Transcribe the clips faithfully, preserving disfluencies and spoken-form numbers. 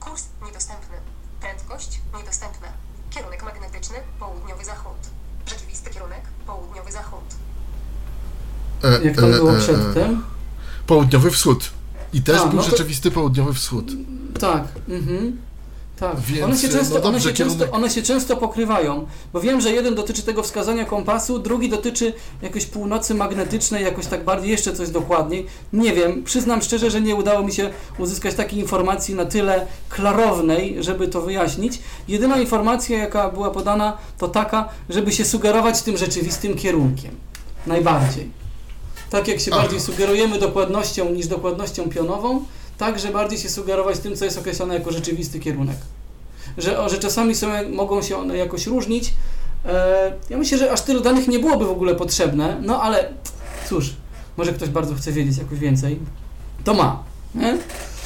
Kurs niedostępny. Prędkość niedostępna. Kierunek magnetyczny południowy zachód. Rzeczywisty kierunek południowy zachód. E, Jak tam e, było e, przedtem? e, Południowy wschód. I też A, był no to- rzeczywisty południowy wschód. Tak, mhm. Tak. Więc, one, się często, no dobrze, one, się kierunek- często, one się często pokrywają, bo wiem, że jeden dotyczy tego wskazania kompasu, drugi dotyczy jakiejś północy magnetycznej, jakoś tak bardziej, jeszcze coś dokładniej. Nie wiem, przyznam szczerze, że nie udało mi się uzyskać takiej informacji na tyle klarownej, żeby to wyjaśnić. Jedyna informacja, jaka była podana, to taka, żeby się sugerować tym rzeczywistym kierunkiem. Najbardziej. Tak jak się Aha. bardziej sugerujemy dokładnością niż dokładnością pionową, tak, że bardziej się sugerować tym, co jest określone jako rzeczywisty kierunek. Że, że czasami są, mogą się one jakoś różnić. E, ja myślę, że aż tyle danych nie byłoby w ogóle potrzebne, no ale cóż, może ktoś bardzo chce wiedzieć jakoś więcej, to ma. Nie? E,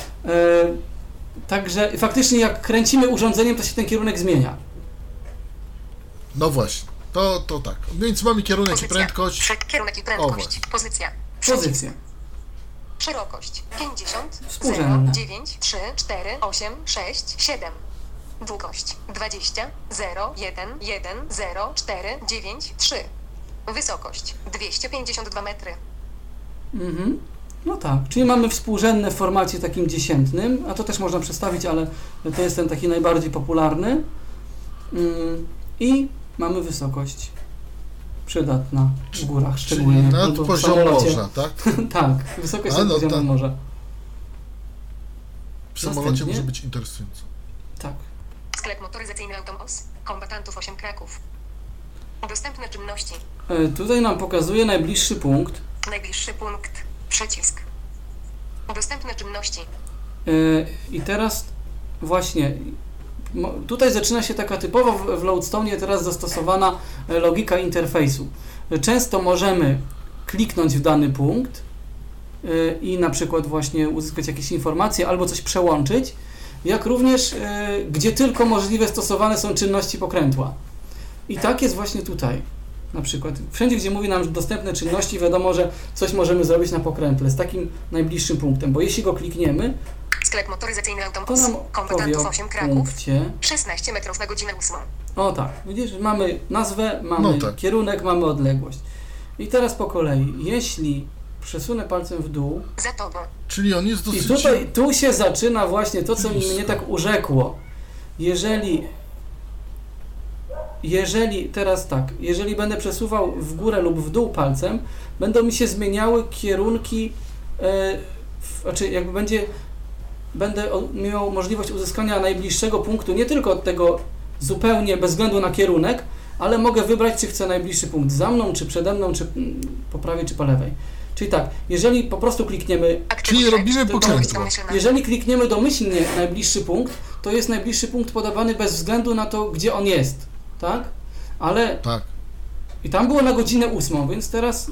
także faktycznie jak kręcimy urządzeniem, to się ten kierunek zmienia. No właśnie, to, to tak. Więc mamy kierunek i Pozycja. prędkość. Prze- Kierunek i O, prędkość. właśnie. Pozycja. Pozycja. Szerokość pięćdziesiąt, Współrzędne. zero, dziewięć, trzy, cztery, osiem, sześć, siedem. Długość dwadzieścia, zero, jeden, jeden, zero, cztery, dziewięć, trzy. Wysokość dwieście pięćdziesiąt dwa metry. Mhm. No tak, czyli mamy współrzędne w formacie takim dziesiętnym, a to też można przedstawić, ale to jest ten taki najbardziej popularny. Ym, I mamy wysokość przydatna w górach, Czyli szczególnie nad albo w poziom samolocie. morza, tak? Tak, wysokość A, nad no poziomem tak. morza. W samolocie Następnie- może być interesująco. Tak. Sklep motoryzacyjny Automos. Kombatantów osiem Kraków. Dostępne czynności. E, tutaj nam pokazuje najbliższy punkt. Najbliższy punkt. Przycisk. Dostępne czynności. E, I teraz właśnie mo- tutaj zaczyna się taka typowo w, w Loadstone teraz zastosowana e, logika interfejsu. E, Często możemy kliknąć w dany punkt e, i na przykład właśnie uzyskać jakieś informacje albo coś przełączyć, jak również e, gdzie tylko możliwe stosowane są czynności pokrętła. I tak jest właśnie tutaj. Na przykład wszędzie, gdzie mówi nam że dostępne czynności, wiadomo, że coś możemy zrobić na pokrętle z takim najbliższym punktem, bo jeśli go klikniemy, Sklep motoryzacyjny to Automos. nam powie Kombatantów o osiem Kraków. punkcie. szesnaście metrów na godzinę ósmą. O tak, widzisz, mamy nazwę, mamy No tak. kierunek, mamy odległość. I teraz po kolei, jeśli przesunę palcem w dół Za tobą. Czyli on jest i dosyć... tutaj, tu się zaczyna właśnie to, co blisko. mnie tak urzekło. Jeżeli jeżeli, teraz tak, jeżeli będę przesuwał w górę lub w dół palcem, będą mi się zmieniały kierunki, e, w, znaczy jakby będzie, będę o, miał możliwość uzyskania najbliższego punktu, nie tylko od tego zupełnie bez względu na kierunek, ale mogę wybrać, czy chcę najbliższy punkt za mną, czy przede mną, czy mm, po prawej, czy po lewej. Czyli tak, jeżeli po prostu klikniemy, Czyli robimy to- pokrętło. jeżeli klikniemy domyślnie najbliższy punkt, to jest najbliższy punkt podawany bez względu na to, gdzie on jest, tak? Ale Tak. i tam było na godzinę ósmą, więc teraz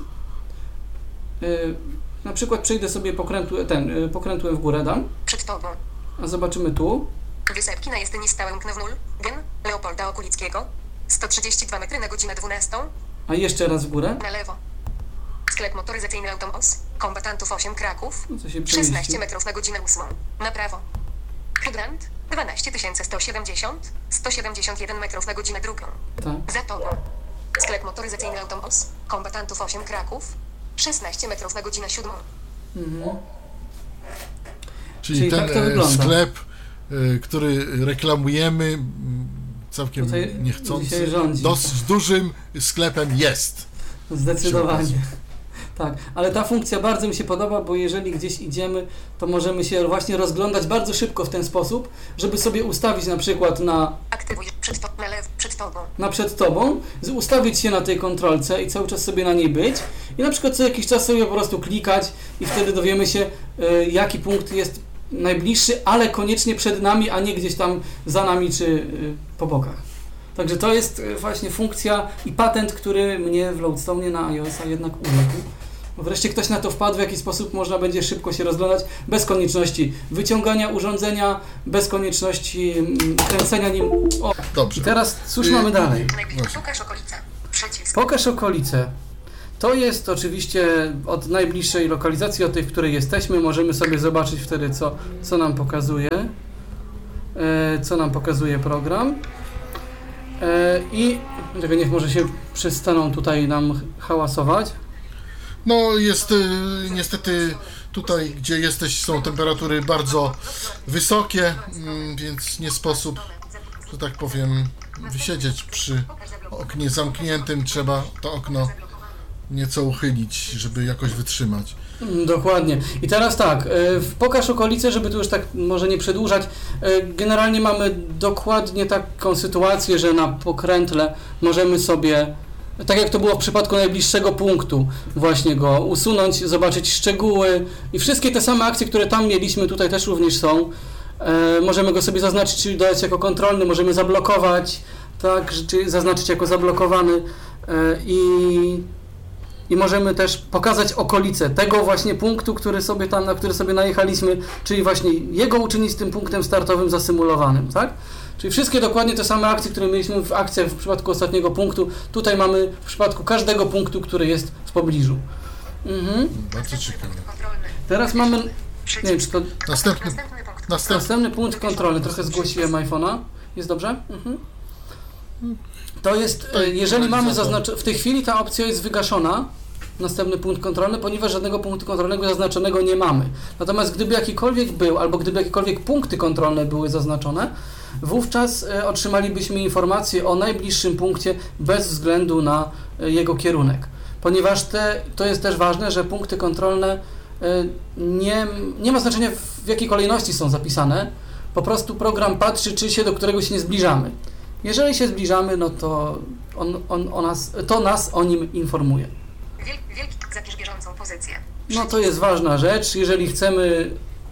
yy, na przykład przejdę sobie pokrętłem, ten, yy, pokrętłem w górę dam, Przed tobą. a zobaczymy tu. Wysepki na Jestyni stałym Knowul. Gen. Leopolda Okulickiego. sto trzydzieści dwa metry na godzinę dwunastą. A jeszcze raz w górę. Na lewo. Sklep motoryzacyjny Automos. Kombatantów osiem Kraków. No co się szesnaście przemieści. metrów na godzinę ósmą. Na prawo. Hydrant. dwanaście tysięcy sto siedemdziesiąt. sto siedemdziesiąt jeden metrów na godzinę drugą. Tak. Za tobą. Sklep motoryzacyjny Automos. Kombatantów osiem Kraków. szesnaście metrów na godzinę siódmą. Mhm. Czyli, Czyli ten tak to e, wygląda. sklep, e, który reklamujemy, m, całkiem Tutaj dzisiaj niechcący, rządzi. dosyć dużym sklepem jest. Zdecydowanie. Tak, ale ta funkcja bardzo mi się podoba, bo jeżeli gdzieś idziemy, to możemy się właśnie rozglądać bardzo szybko w ten sposób, żeby sobie ustawić na przykład na, Aktywuj przed, to, na lew, przed tobą. na przed tobą, z- ustawić się na tej kontrolce i cały czas sobie na niej być i na przykład co jakiś czas sobie po prostu klikać i wtedy dowiemy się, y, jaki punkt jest najbliższy, ale koniecznie przed nami, a nie gdzieś tam za nami czy y, po bokach. Także to jest y, właśnie funkcja i patent, który mnie w Loadstone na iOS-a jednak uległ. Wreszcie ktoś na to wpadł, w jaki sposób można będzie szybko się rozglądać, bez konieczności wyciągania urządzenia, bez konieczności mm, kręcenia nim. O. Dobrze. I teraz cóż Y- mamy dalej? Najbliższy. Właśnie. Pokaż okolice. Przycisk. Pokaż okolice. To jest oczywiście od najbliższej lokalizacji, od tej, w której jesteśmy. Możemy sobie zobaczyć wtedy, co, co nam pokazuje. co nam pokazuje program. I czego niech może się przestaną tutaj nam hałasować. No jest y, niestety tutaj, gdzie jesteś, są temperatury bardzo wysokie, mm, więc nie sposób, że tak powiem, wysiedzieć przy oknie zamkniętym. Trzeba to okno nieco uchylić, żeby jakoś wytrzymać. Dokładnie. I teraz tak, pokaż okolice, żeby tu już tak może nie przedłużać. Generalnie mamy dokładnie taką sytuację, że na pokrętle możemy sobie, tak jak to było w przypadku najbliższego punktu, właśnie go usunąć, zobaczyć szczegóły i wszystkie te same akcje, które tam mieliśmy, tutaj też również są. Możemy go sobie zaznaczyć, czyli dodać jako kontrolny, możemy zablokować, tak, czy zaznaczyć jako zablokowany i I możemy też pokazać okolice tego właśnie punktu, który sobie tam, na który sobie najechaliśmy, czyli właśnie jego uczynić tym punktem startowym zasymulowanym, tak? Czyli wszystkie dokładnie te same akcje, które mieliśmy w akcjach w przypadku ostatniego punktu, tutaj mamy w przypadku każdego punktu, który jest w pobliżu. Mhm. Bardzo ciekawe. Teraz mamy, nie wiem, czy to Następny, następny. następny punkt kontrolny, trochę zgłosiłem iPhone'a, jest dobrze? Mhm. To jest, jeżeli mamy zaznaczone, w tej chwili ta opcja jest wygaszona, następny punkt kontrolny, ponieważ żadnego punktu kontrolnego zaznaczonego nie mamy. Natomiast gdyby jakikolwiek był, albo gdyby jakiekolwiek punkty kontrolne były zaznaczone, wówczas otrzymalibyśmy informację o najbliższym punkcie bez względu na jego kierunek. Ponieważ te, to jest też ważne, że punkty kontrolne nie, nie ma znaczenia, w jakiej kolejności są zapisane. Po prostu program patrzy, czy się do którego się nie zbliżamy. Jeżeli się zbliżamy, no to on, on, o nas, to nas o nim informuje. Wielki, zapisz bieżącą pozycję. No to jest ważna rzecz, jeżeli chcemy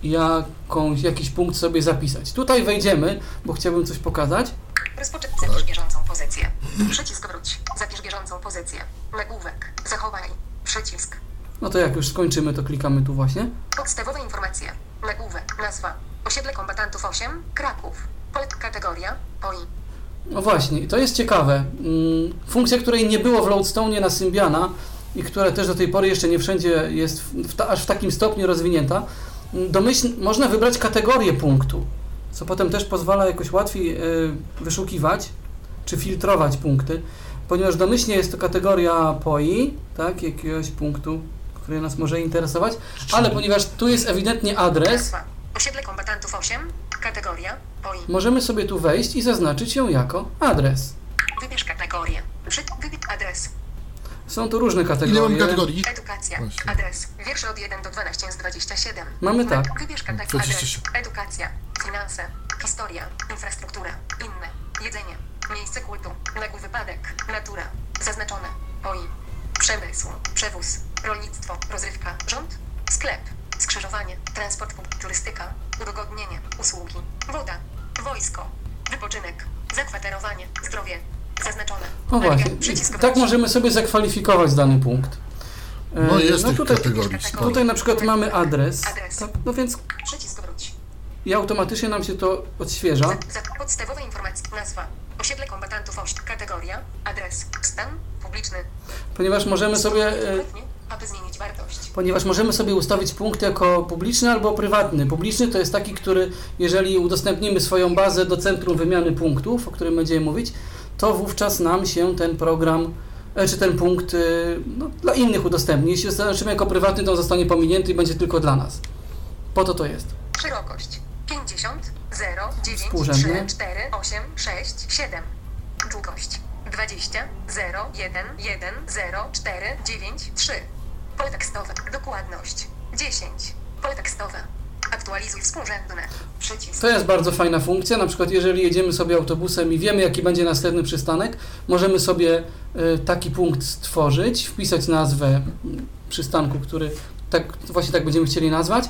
jakąś, jakiś punkt sobie zapisać. Tutaj wejdziemy, bo chciałbym coś pokazać. Rozpoczę. Zapisz bieżącą pozycję. Przycisk wróć. Zapisz bieżącą pozycję. Nagłówek. Zachowaj. Przycisk. No to jak już skończymy, to klikamy tu właśnie. Podstawowe informacje. Nagłówek. Nazwa. Osiedle kombatantów osiem. Kraków. Pole. Kategoria. O I. No właśnie, to jest ciekawe. Funkcja, której nie było w Loadstone na Symbiana i która też do tej pory jeszcze nie wszędzie jest w ta, aż w takim stopniu rozwinięta, domyśl, można wybrać kategorię punktu, co potem też pozwala jakoś łatwiej y, wyszukiwać czy filtrować punkty, ponieważ domyślnie jest to kategoria P O I, tak, jakiegoś punktu, który nas może interesować, ale ponieważ tu jest ewidentnie adres, osiedle kombatantów osiem, kategoria P O I. Możemy sobie tu wejść i zaznaczyć ją jako adres. Wybierz kategorię. Przy, wybierz adres. Są tu różne kategorie. Ile mamy kategorii? Edukacja. Właśnie. Adres. Wiersze od jeden do dwunastu z dwudziestu siedmiu. Mamy tak. Wybierz kategorię. dwadzieścia Adres. siedem. Edukacja. Finanse. Historia. Infrastruktura. Inne. Jedzenie. Miejsce kultu. Nagły wypadek. Natura. Zaznaczone. O I. Przemysł. Przewóz. Rolnictwo. Rozrywka. Rząd. Sklep. Skrzyżowanie. Transport. Turystyka. Udogodnienie. Usługi. Woda. Wojsko. Wypoczynek. Zakwaterowanie. Zdrowie. Zaznaczone. No właśnie, tak możemy sobie zakwalifikować dany punkt. No jest no tych tutaj, kategorii. tutaj na przykład mamy adres, Adres. tak, no więc Przycisk wróć. i automatycznie nam się to odświeża. Za, za, podstawowe informacje. Nazwa. Osiedle kombatantów osiem. Kategoria. Adres. Stan. Publiczny. Ponieważ możemy sobie, e, Konkretnie, aby zmienić wartość. ponieważ możemy sobie ustawić punkt jako publiczny albo prywatny. Publiczny to jest taki, który jeżeli udostępnimy swoją bazę do centrum wymiany punktów, o którym będziemy mówić, to wówczas nam się ten program, e, czy ten punkt e, no, dla innych udostępni. Jeśli zaznaczymy jako prywatny, to on zostanie pominięty i będzie tylko dla nas. Po to to jest. Szerokość. pięćdziesiąt, zero, dziewięć, Współrzędne. trzy, cztery, osiem, sześć, siedem. Długość. dwadzieścia, zero, jeden, jeden, zero, cztery, dziewięć, trzy. Pole tekstowe. Dokładność. dziesięć. Pole tekstowe. Aktualizuj współrzędne. Przycisk. To jest bardzo fajna funkcja, na przykład jeżeli jedziemy sobie autobusem i wiemy, jaki będzie następny przystanek, możemy sobie y, taki punkt stworzyć, wpisać nazwę przystanku, który tak, właśnie tak będziemy chcieli nazwać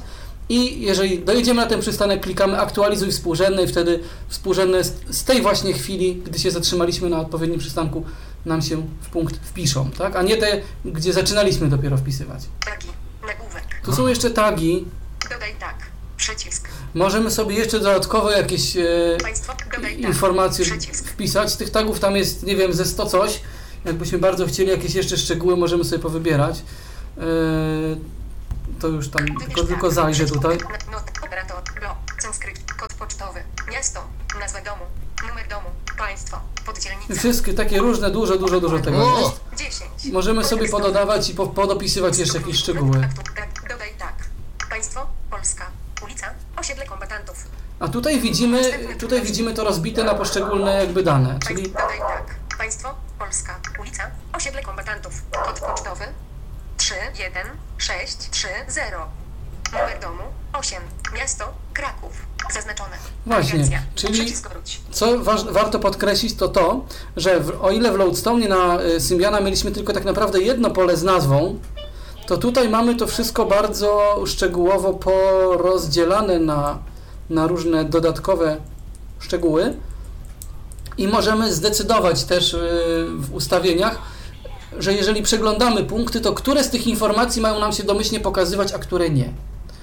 i jeżeli dojedziemy na ten przystanek, klikamy aktualizuj współrzędne i wtedy współrzędne z, z tej właśnie chwili, gdy się zatrzymaliśmy na odpowiednim przystanku, nam się w punkt wpiszą, tak? A nie te, gdzie zaczynaliśmy dopiero wpisywać. Tagi. Nagłówek. Tu są jeszcze tagi. Dodaj tak. Przycisk. Możemy sobie jeszcze dodatkowo jakieś e, Państwo. Dodaj tak. informacje Przycisk. wpisać. Tych tagów tam jest, nie wiem, ze sto coś. Jakbyśmy bardzo chcieli jakieś jeszcze szczegóły, możemy sobie powybierać. E, to już tam tylko, tylko zajrzę tutaj. Not, operator, blok, sanskrypt, kod, pocztowy. Miasto. Nazwa domu. Numer domu. Państwo. Poddzielnica. Wszystkie takie różne, dużo, dużo, dużo tego O! jest. dziesięć. Możemy sobie pododawać i po, podopisywać jeszcze jakieś szczegóły. Dodaj tak. Państwo. Polska. Ulica. Osiedle kombatantów. A tutaj widzimy, tutaj widzimy to rozbite na poszczególne jakby dane, czyli Dodaj tak. Państwo. Polska. Ulica. Osiedle kombatantów. Kod pocztowy. trzy jeden sześć trzy zero. Numer domu. osiem. Miasto. Kraków. Zaznaczone. Właśnie, Nawigacja. czyli- Przycisk wróć. co waż, warto podkreślić to to, że w, o ile w Loadstone na y, Symbiana mieliśmy tylko tak naprawdę jedno pole z nazwą, to tutaj mamy to wszystko bardzo szczegółowo porozdzielane na, na różne dodatkowe szczegóły i możemy zdecydować też y, w ustawieniach, że jeżeli przeglądamy punkty, to które z tych informacji mają nam się domyślnie pokazywać, a które nie.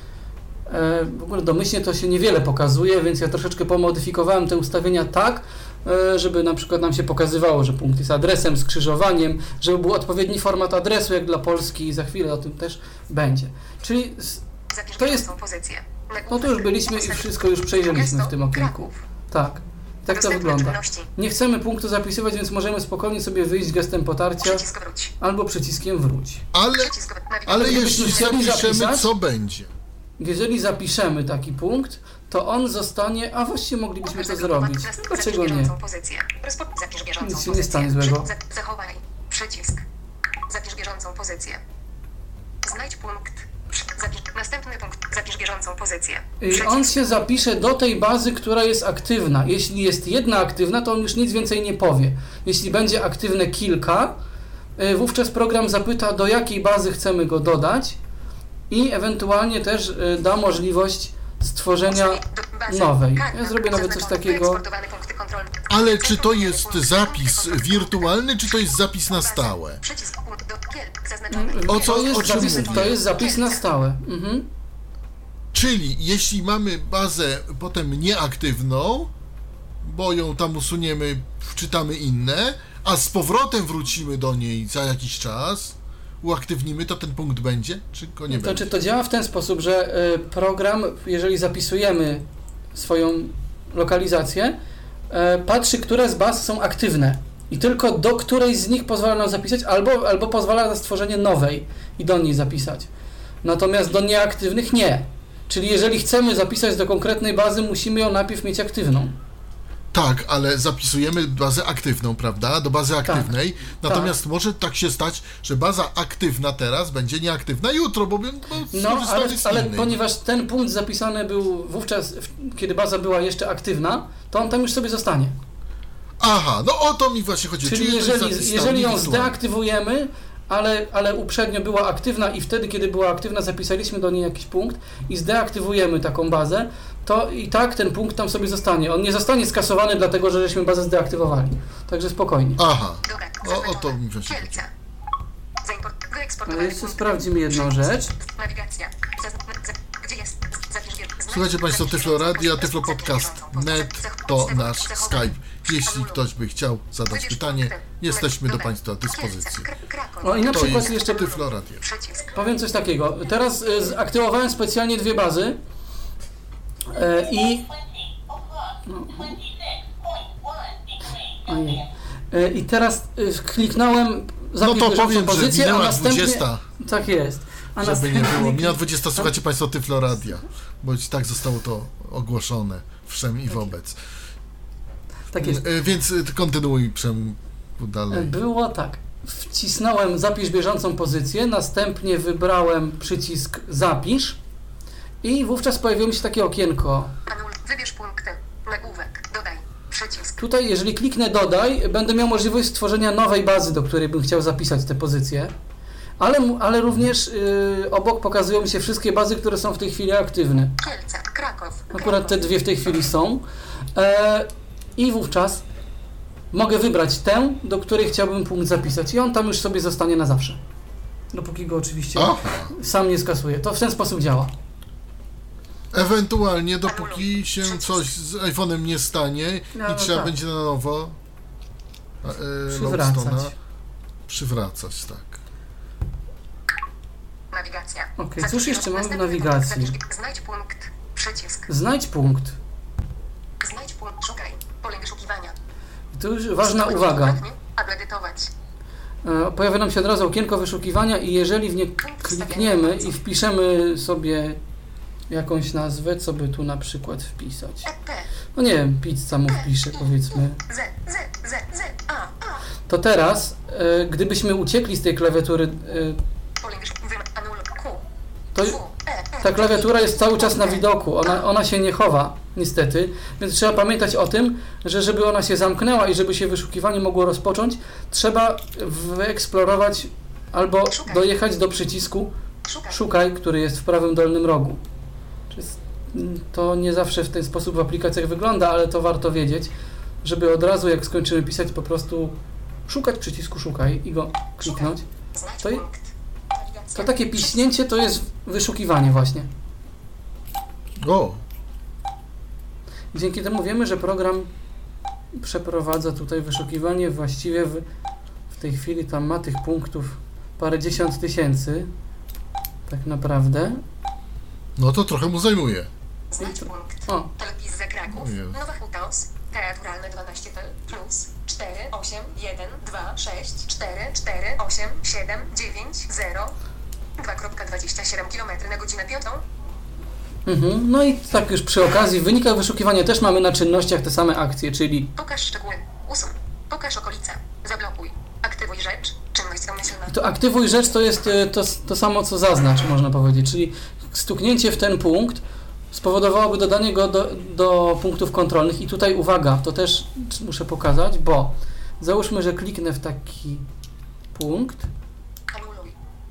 E, W ogóle domyślnie to się niewiele pokazuje, więc ja troszeczkę pomodyfikowałem te ustawienia tak, e, żeby na przykład nam się pokazywało, że punkt jest adresem, skrzyżowaniem, żeby był odpowiedni format adresu jak dla Polski i za chwilę o tym też będzie. Czyli s- Zapisz to jest- bieżącą pozycję. no to już byliśmy i wszystko już przejrzeliśmy w tym okienku. Kraków. Tak, tak to Dostępne wygląda. czynności. Nie chcemy punktu zapisywać, więc możemy spokojnie sobie wyjść gestem potarcia Przycisk wróć. albo przyciskiem wróć. Ale, Przycisk nawigacja. ale Gdybyśmy jeśli chcieli zapiszemy, zapisać- co będzie? Jeżeli zapiszemy taki punkt, to on zostanie, a właściwie moglibyśmy to zrobić. Dlaczego nie? Bieżącą pozycję. Rozpo... Zapisz bieżącą Nic się nie pozycję. stanie złego. Przy... za- Zachowaj. Przycisk. Zapisz bieżącą pozycję. Znajdź punkt. Przy... Zapisz... Następny punkt. Zapisz bieżącą pozycję. I Przycisk. on się zapisze do tej bazy, która jest aktywna. Jeśli jest jedna aktywna, to on już nic więcej nie powie. Jeśli będzie aktywne kilka, y, wówczas program zapyta, do jakiej bazy chcemy go dodać i ewentualnie też y, da możliwość stworzenia Do bazy. nowej. Karta. Ja zrobię nawet coś Zaznaczone. takiego. Wyeksportowane punkty kontrolne. Ale czy to Zaznaczone jest punkty zapis kontrolne. wirtualny, czy to jest zapis na stałe? Przycisk punkt do kiel. Zaznaczone. O co- to, jest o czym zapis, mówię? to jest zapis na stałe. Mhm. Czyli jeśli mamy bazę potem nieaktywną, bo ją tam usuniemy, wczytamy inne, a z powrotem wrócimy do niej za jakiś czas, uaktywnimy, to ten punkt będzie, czy go nie To będzie? czy to działa w ten sposób, że y, program, jeżeli zapisujemy swoją lokalizację, y, patrzy, które z baz są aktywne i tylko do której z nich pozwala nam zapisać, albo, albo pozwala na stworzenie nowej i do niej zapisać. Natomiast do nieaktywnych nie. Czyli jeżeli chcemy zapisać do konkretnej bazy, musimy ją najpierw mieć aktywną. Tak, ale zapisujemy bazę aktywną, prawda? Do bazy aktywnej. Natomiast tak. może tak się stać, że baza aktywna teraz będzie nieaktywna jutro, bo, bo No, ale, skorzystamy z ale innej. ponieważ ten punkt zapisany był wówczas, w- kiedy baza była jeszcze aktywna, to on tam już sobie zostanie. Aha, no o to mi właśnie chodzi. Czyli to jest jeżeli, zapis jeżeli ją wirtualny. zdeaktywujemy, ale, ale uprzednio była aktywna i wtedy, kiedy była aktywna, zapisaliśmy do niej jakiś punkt i zdeaktywujemy taką bazę, to i tak ten punkt tam sobie zostanie. On nie zostanie skasowany, dlatego że żeśmy bazę zdeaktywowali. Także spokojnie. Aha, Dobra, o, o to zaznaczone. mi właśnie Kielce. Zaimport... Ale Wyeksportowane jeszcze punkty. sprawdzimy jedną rzecz. Nawigacja. Zazn- za- Gdzie jest? Zapisz bież- znajdź- Słuchajcie Państwo, zapisz Tyflo bieżącą Radio, pozycję. Tyflo Podcast Zapisz bieżącą net pozycję. to Zachowaj- nasz zachowaj. Skype. Jeśli ktoś by chciał zadać Wybierz pytanie, punkty. jesteśmy do Dobra. Państwa dyspozycji. Kielce. Kra- Kraków. No i na To przykład jest jeszcze Tyflo Radio. Przycisk. powiem coś takiego. Teraz y, zaktywowałem specjalnie dwie bazy e, i no. Ojej. E, i teraz y, kliknąłem No zapisz to bieżącą powiem, że pozycję, a minęła następnie dwudziesta, tak jest. A żeby nie następnie było. Minęła klik- dwudziesta, słuchajcie Państwo Tyflo Radia, bo i tak zostało to ogłoszone wszem i wobec. Tak jest. E, Więc e, kontynuuj Przem dalej. Było tak. Wcisnąłem zapisz bieżącą pozycję, następnie wybrałem przycisk zapisz i wówczas pojawiło mi się takie okienko. Anul. Wybierz punkty. Nagłówek. Dodaj. Przycisk. Tutaj, jeżeli kliknę dodaj, będę miał możliwość stworzenia nowej bazy, do której bym chciał zapisać te pozycje, ale, mu- ale również yy, obok pokazują mi się wszystkie bazy, które są w tej chwili aktywne. Kielce. Kraków. Akurat te dwie w tej chwili są. E, I wówczas mogę wybrać tę, do której chciałbym punkt zapisać i on tam już sobie zostanie na zawsze. Dopóki go oczywiście Aha. sam nie skasuje. To w ten sposób działa. Ewentualnie dopóki się coś z iPhone'em nie stanie No, i no trzeba tak. będzie na nowo e, Przywracać. Loadstone'a przywracać, tak. Nawigacja. Okej, Zapisz cóż jeszcze mamy w następny nawigacji? punkt. Zapisz- Znajdź punkt. Przycisk. Znajdź punkt. Tu już ważna uwaga. Edytować. E, Pojawia nam się od razu okienko wyszukiwania i jeżeli w nie klikniemy i wpiszemy sobie jakąś nazwę, co by tu na przykład wpisać. No nie wiem, pizza mu wpiszę, powiedzmy. Z, Z, Z, Z, A, A. To teraz, e, gdybyśmy uciekli z tej klawiatury, e, to ta klawiatura jest cały czas na widoku, ona, ona się nie chowa, niestety, więc trzeba pamiętać o tym, że żeby ona się zamknęła i żeby się wyszukiwanie mogło rozpocząć, trzeba wyeksplorować albo dojechać do przycisku Szukaj, który jest w prawym dolnym rogu. To nie zawsze w ten sposób w aplikacjach wygląda, ale to warto wiedzieć, żeby od razu jak skończymy pisać po prostu szukać przycisku Szukaj i go kliknąć. To, to takie piśnięcie to jest wyszukiwanie właśnie. O! Dzięki temu wiemy, że program przeprowadza tutaj wyszukiwanie właściwie w, w tej chwili tam ma tych punktów parędziesiąt tysięcy tak naprawdę. No to trochę mu zajmuje. Znać punkt. O. Telewizja Kraków. Jezu. Nowa Hutos. Teatralne dwanaście T plus cztery, osiem, jeden, dwa, sześć, cztery, cztery, osiem, siedem, dziewięć, zero, dwa przecinek dwadzieścia siedem kilometrów na godzinę piątą. Mhm. No i tak już przy okazji w wynikach wyszukiwania też mamy na czynnościach te same akcje, czyli Pokaż szczegóły. Usuń. Pokaż okolice. Zablokuj. Aktywuj rzecz. Czynność domyślna. to aktywuj rzecz to jest e, to, to samo co zaznacz, można powiedzieć, czyli stuknięcie w ten punkt spowodowałoby dodanie go do, do punktów kontrolnych i tutaj uwaga, to też muszę pokazać, bo załóżmy, że kliknę w taki punkt Anuluj.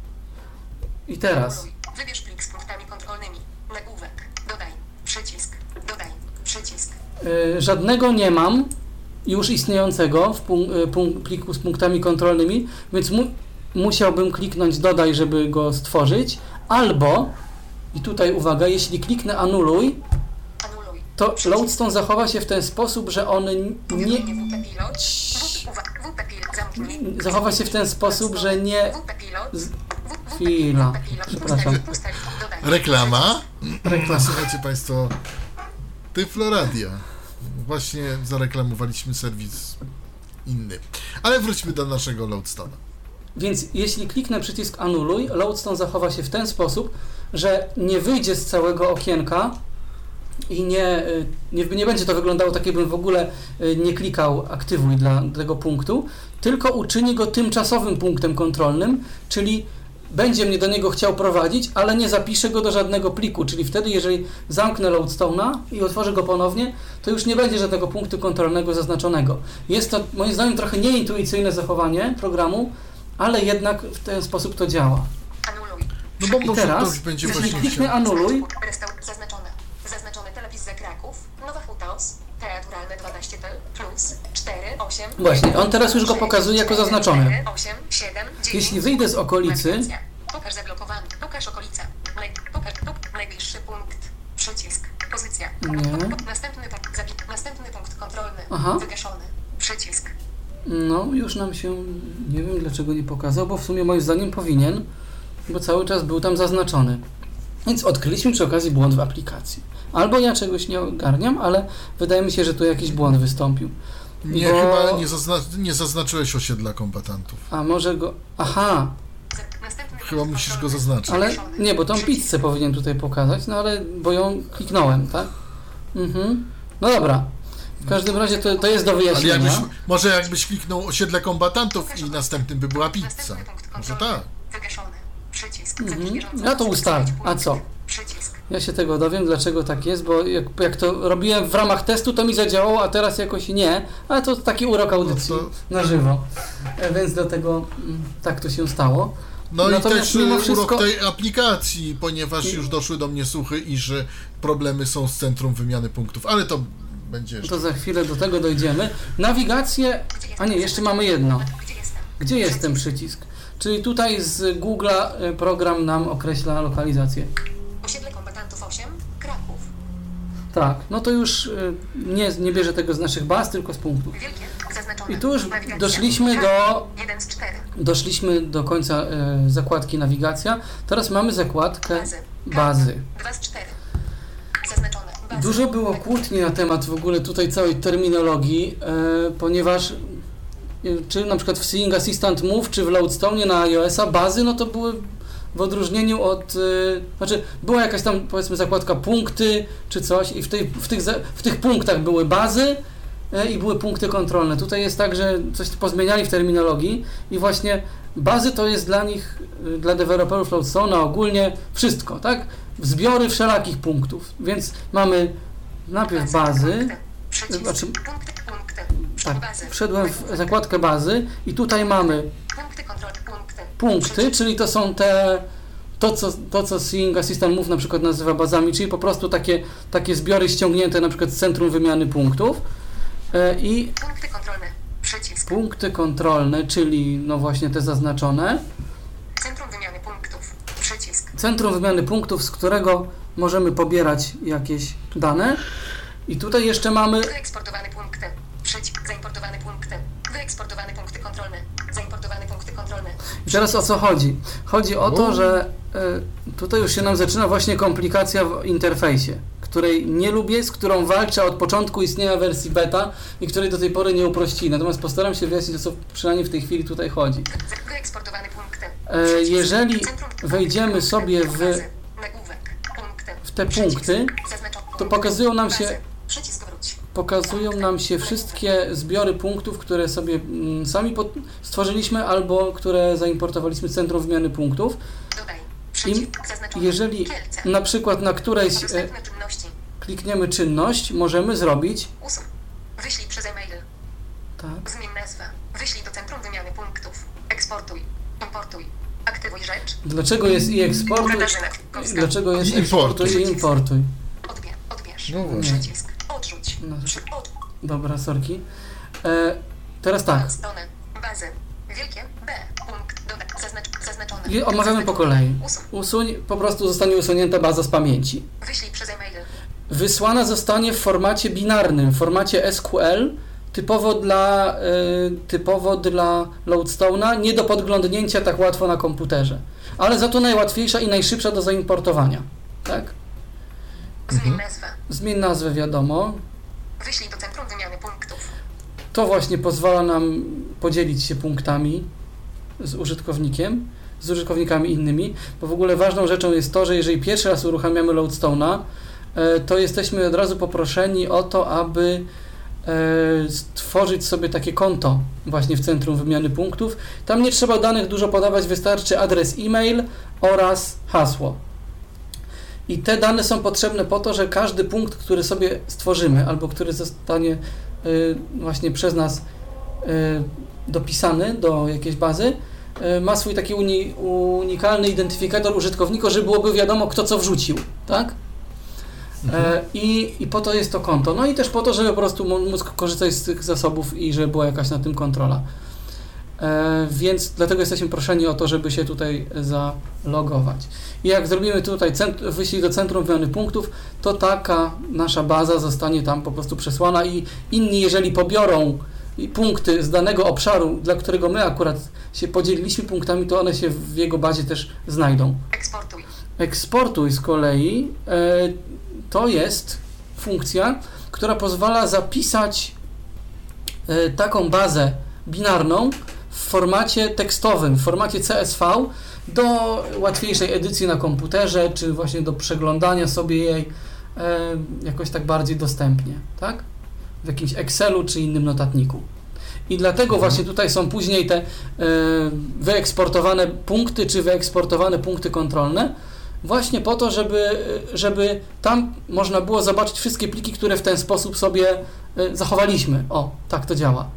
i teraz Anuluj. Wybierz plik z punktami kontrolnymi. Nagłówek. Dodaj. Przycisk. Dodaj. Przycisk. y, żadnego nie mam już istniejącego w punk- y, punk- pliku z punktami kontrolnymi, więc mu- musiałbym kliknąć dodaj, żeby go stworzyć, albo i tutaj uwaga, jeśli kliknę anuluj, Anuluj. to Loadstone zachowa się w ten sposób, że on nie Powiadomienie W P Pilot. W- uwa- W P Pilot. Zamknij. zachowa się w ten sposób, że nie W P Pilot. z- W- W P Chwila, Pilot. przepraszam. Ustawić, ustawić. Dodaj. Reklama. Słuchajcie Państwo, Tyfloradia. Właśnie zareklamowaliśmy serwis inny. Ale wróćmy do naszego Loadstone'a. Więc jeśli kliknę przycisk anuluj, Loadstone zachowa się w ten sposób, że nie wyjdzie z całego okienka i nie, y, nie, nie będzie to wyglądało tak, jakbym w ogóle y, nie klikał aktywuj dla tego punktu, tylko uczyni go tymczasowym punktem kontrolnym, czyli będzie mnie do niego chciał prowadzić, ale nie zapisze go do żadnego pliku, czyli wtedy, jeżeli zamknę Loadstone'a i otworzę go ponownie, to już nie będzie żadnego punktu kontrolnego zaznaczonego. Jest to moim zdaniem trochę nieintuicyjne zachowanie programu, ale jednak w ten sposób to działa. Anuluj. No bo I może teraz, ktoś będzie jeśli właśnie kliknę chciał. anuluj, Restaur- zaznaczone. Zaznaczone telewizja Kraków. Nowa Hutos. Teatralne dwanaście T plus cztery, osiem. Właśnie, on teraz już go pokazuje jako zaznaczony. cztery, osiem, siedem, dziewięć. Jeśli wyjdę z okolicy, Nawigacja. Pokaż zablokowany. Pokaż okolice. Naj, pokaż puk, najbliższy punkt. Przycisk. Pozycja. Nie. Następny punkt. Zapi- następny punkt kontrolny. Aha. Wygaszony. Przycisk. no już nam się, nie wiem dlaczego nie pokazał, bo w sumie moim zdaniem powinien, bo cały czas był tam zaznaczony. Więc odkryliśmy przy okazji błąd w aplikacji. Albo ja czegoś nie ogarniam, ale wydaje mi się, że tu jakiś błąd wystąpił. Nie, Bo- chyba nie, zazna- nie zaznaczyłeś osiedla kombatantów. A może go... Aha, Z- Następny Chyba punkt musisz go kontrolny. zaznaczyć. ale Wygaszony. nie, bo tą Przycisk. pizzę powinien tutaj pokazać, no ale, bo ją kliknąłem, tak? Mhm. No dobra. W każdym razie to, to jest do Ale wyjaśnienia. jakbyś, może jakbyś kliknął osiedle kombatantów i następnym by była pizza. Następny punkt Może kontrolny. tak. Wygaszony. Przycisk. Mhm. Zapisz bieżącą Ja to ustawić ustalę. A punkt. co? Przycisk. Ja się tego dowiem, dlaczego tak jest, bo jak, jak to robiłem w ramach testu, to mi zadziałało, a teraz jakoś nie, ale to taki urok audycji No to- na żywo, E, więc dlatego mm, tak to się stało. No Natomiast i też mimo urok wszystko- tej aplikacji, ponieważ już doszły do mnie słuchy, iż problemy są z centrum wymiany punktów, ale to będzie jeszcze. To za chwilę do tego dojdziemy. Nawigację, a nie, jeszcze mamy jedno. Gdzie jestem? Gdzie jest ten przycisk? Czyli tutaj z Google'a e, program nam określa lokalizację. Osiedle kombatantów osiem. Kraków. Tak, no to już e, nie, nie bierze tego z naszych baz, tylko z punktów. Wielkie. Zaznaczone. I tu już Nawigacja. doszliśmy do jeden z czterech. Doszliśmy do końca e, zakładki nawigacja. Teraz mamy zakładkę Bazy. bazy. dwa z czterech. Zaznaczone. Bazy. bazy. Dużo było kłótni na temat w ogóle tutaj całej terminologii, e, ponieważ e, czy na przykład w Seeing Assistant Move, czy w Loadstone na iOS-a bazy, no to były w odróżnieniu od, e, znaczy była jakaś tam powiedzmy zakładka punkty, czy coś i w, tej, w, tych, w tych punktach były bazy e, i były punkty kontrolne. Tutaj jest tak, że coś pozmieniali w terminologii i właśnie bazy to jest dla nich, e, dla deweloperów Loadstone'a ogólnie wszystko, tak? Zbiory wszelakich punktów, więc mamy najpierw bazy, Punkty. Przycisk. znaczy, Punkty, punkty. tak, Bazy. wszedłem w zakładkę bazy i tutaj mamy Punkty kontrol, punkty. punkty, Przycisk. czyli to są te, to co, to co Seeing Assistant Move na przykład nazywa bazami, czyli po prostu takie, takie zbiory ściągnięte na przykład z centrum wymiany punktów e, i Punkty kontrolne. Przycisk. punkty kontrolne, czyli no właśnie te zaznaczone, Centrum wymiany punktów. Przycisk. centrum wymiany punktów, z którego możemy pobierać jakieś dane i tutaj jeszcze mamy Wyeksportowane punkty. Przycisk. Zaimportowane punkty. Wyeksportowane punkty kontrolne. Zaimportowane punkty kontrolne. I teraz o co chodzi? Chodzi o to, O. że y, tutaj już się nam zaczyna właśnie komplikacja w interfejsie, której nie lubię, z którą walczę od początku istnienia wersji beta i której do tej pory nie uprościli. Natomiast postaram się wyjaśnić, o co przynajmniej w tej chwili tutaj chodzi. Wy- Wyeksportowane punkty. E, Przycisk. jeżeli Centrum- wejdziemy punkty. sobie w- Bazy. Nagłówek. Punkty. w te Przycisk. punkty, Zaznaczo- to punkty. pokazują nam się Bazy. Przycisk wróć. pokazują nam się wszystkie zbiory punktów, które sobie mm, sami pod, stworzyliśmy albo które zaimportowaliśmy z centrum wymiany punktów. Dodaj. Przycisk. Zaznaczony. Jeżeli Kielce. na przykład na którejś e, Dostępne czynności. klikniemy czynność, możemy zrobić Usuń. Wyślij przez e-mail. tak, Zmień nazwę. Wyślij do centrum wymiany punktów. Eksportuj. Importuj. Aktywuj rzecz. dlaczego jest i eksportuj, Katarzyna Kwiatkowska. dlaczego jest I importuj. eksportuj i importuj. Odbierz. Odbierz. No właśnie. Przycisk. Odrzuć. No. Przy, od. Dobra, sorki. E, teraz tak, Stronę. Bazę. Wielkie B. Punkt. Dodaj. Zaznacz. Zaznaczone. i omawiamy po kolei. Usuń. Usuń, po prostu zostanie usunięta baza z pamięci. Wyślij przez e-mail. Wysłana zostanie w formacie binarnym, w formacie S Q L, typowo dla, y, typowo dla Loadstone'a, nie do podglądnięcia tak łatwo na komputerze, ale za to najłatwiejsza i najszybsza do zaimportowania. Tak? Zmień Mhm. nazwę. Zmień nazwę, wiadomo. Wyślij do centrum wymiany punktów. To właśnie pozwala nam podzielić się punktami z użytkownikiem, z użytkownikami innymi, bo w ogóle ważną rzeczą jest to, że jeżeli pierwszy raz uruchamiamy Loadstone'a, e, to jesteśmy od razu poproszeni o to, aby e, stworzyć sobie takie konto właśnie w centrum wymiany punktów. Tam nie trzeba danych dużo podawać, wystarczy adres e-mail oraz hasło. I te dane są potrzebne po to, że każdy punkt, który sobie stworzymy, albo który zostanie y, właśnie przez nas y, dopisany do jakiejś bazy, y, ma swój taki uni, unikalny identyfikator użytkownika, żeby byłoby wiadomo, kto co wrzucił, tak? E, i, I po to jest to konto. No i też po to, żeby po prostu móc korzystać z tych zasobów i żeby była jakaś na tym kontrola. E, więc dlatego jesteśmy proszeni o to, żeby się tutaj zalogować. I jak zrobimy tutaj cent- wyślij do centrum wymiany punktów, to taka nasza baza zostanie tam po prostu przesłana i inni, jeżeli pobiorą punkty z danego obszaru, dla którego my akurat się podzieliliśmy punktami, to one się w jego bazie też znajdą. Eksportuj. Eksportuj z kolei e, to jest funkcja, która pozwala zapisać e, taką bazę binarną w formacie tekstowym, w formacie C S V do łatwiejszej edycji na komputerze, czy właśnie do przeglądania sobie jej e, jakoś tak bardziej dostępnie, tak? W jakimś Excelu czy innym notatniku. I dlatego właśnie tutaj są później te e, wyeksportowane punkty, czy wyeksportowane punkty kontrolne, właśnie po to, żeby, żeby tam można było zobaczyć wszystkie pliki, które w ten sposób sobie e, zachowaliśmy. O, tak to działa.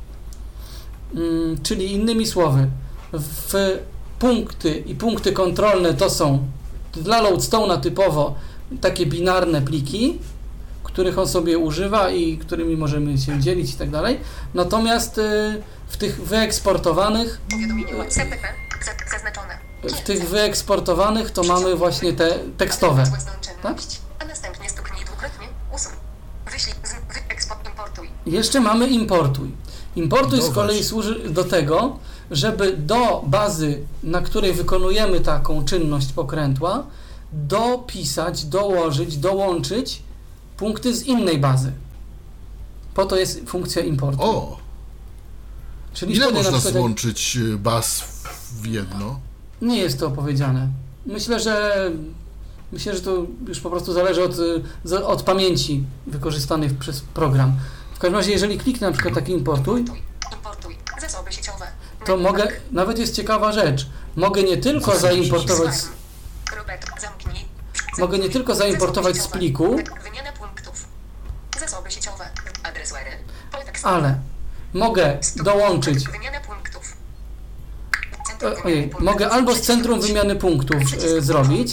Mm, czyli innymi słowy, w punkty i punkty kontrolne to są dla Loadstone'a typowo takie binarne pliki, których on sobie używa i którymi możemy się dzielić i tak dalej. Natomiast y, w tych wyeksportowanych Powiadomienie C P P. Za- Zaznaczone. w tych wyeksportowanych to mamy właśnie te tekstowe. Tak? A następnie stuknij dwukrotnie. Usuń. Wyślij. Z- Wyeksport. Importuj. Jeszcze mamy importuj. Importuj z Dodawać. kolei służy do tego, żeby do bazy, na której wykonujemy taką czynność pokrętła, dopisać, dołożyć, dołączyć punkty z innej bazy. Po to jest funkcja importu. O! Czyli Ile wtedy na można przykład- złączyć y, baz w jedno? Nie jest to opowiedziane. Myślę, że myślę, że to już po prostu zależy od, y, z- od pamięci wykorzystanej przez program. W każdym razie, jeżeli kliknę na przykład taki importuj, Importuj. Zasoby sieciowe. to mogę, nawet jest ciekawa rzecz, mogę nie tylko Zasoby zaimportować, z- Robert, zamknij. mogę nie tylko zaimportować z Zasoby pliku, sieciowe. Wymiana punktów. Zasoby sieciowe. Adres U R L. Pole tekstowe. ale mogę dołączyć, Wymiana punktów. e, ojej, mogę albo z centrum wymiany punktów e, zrobić,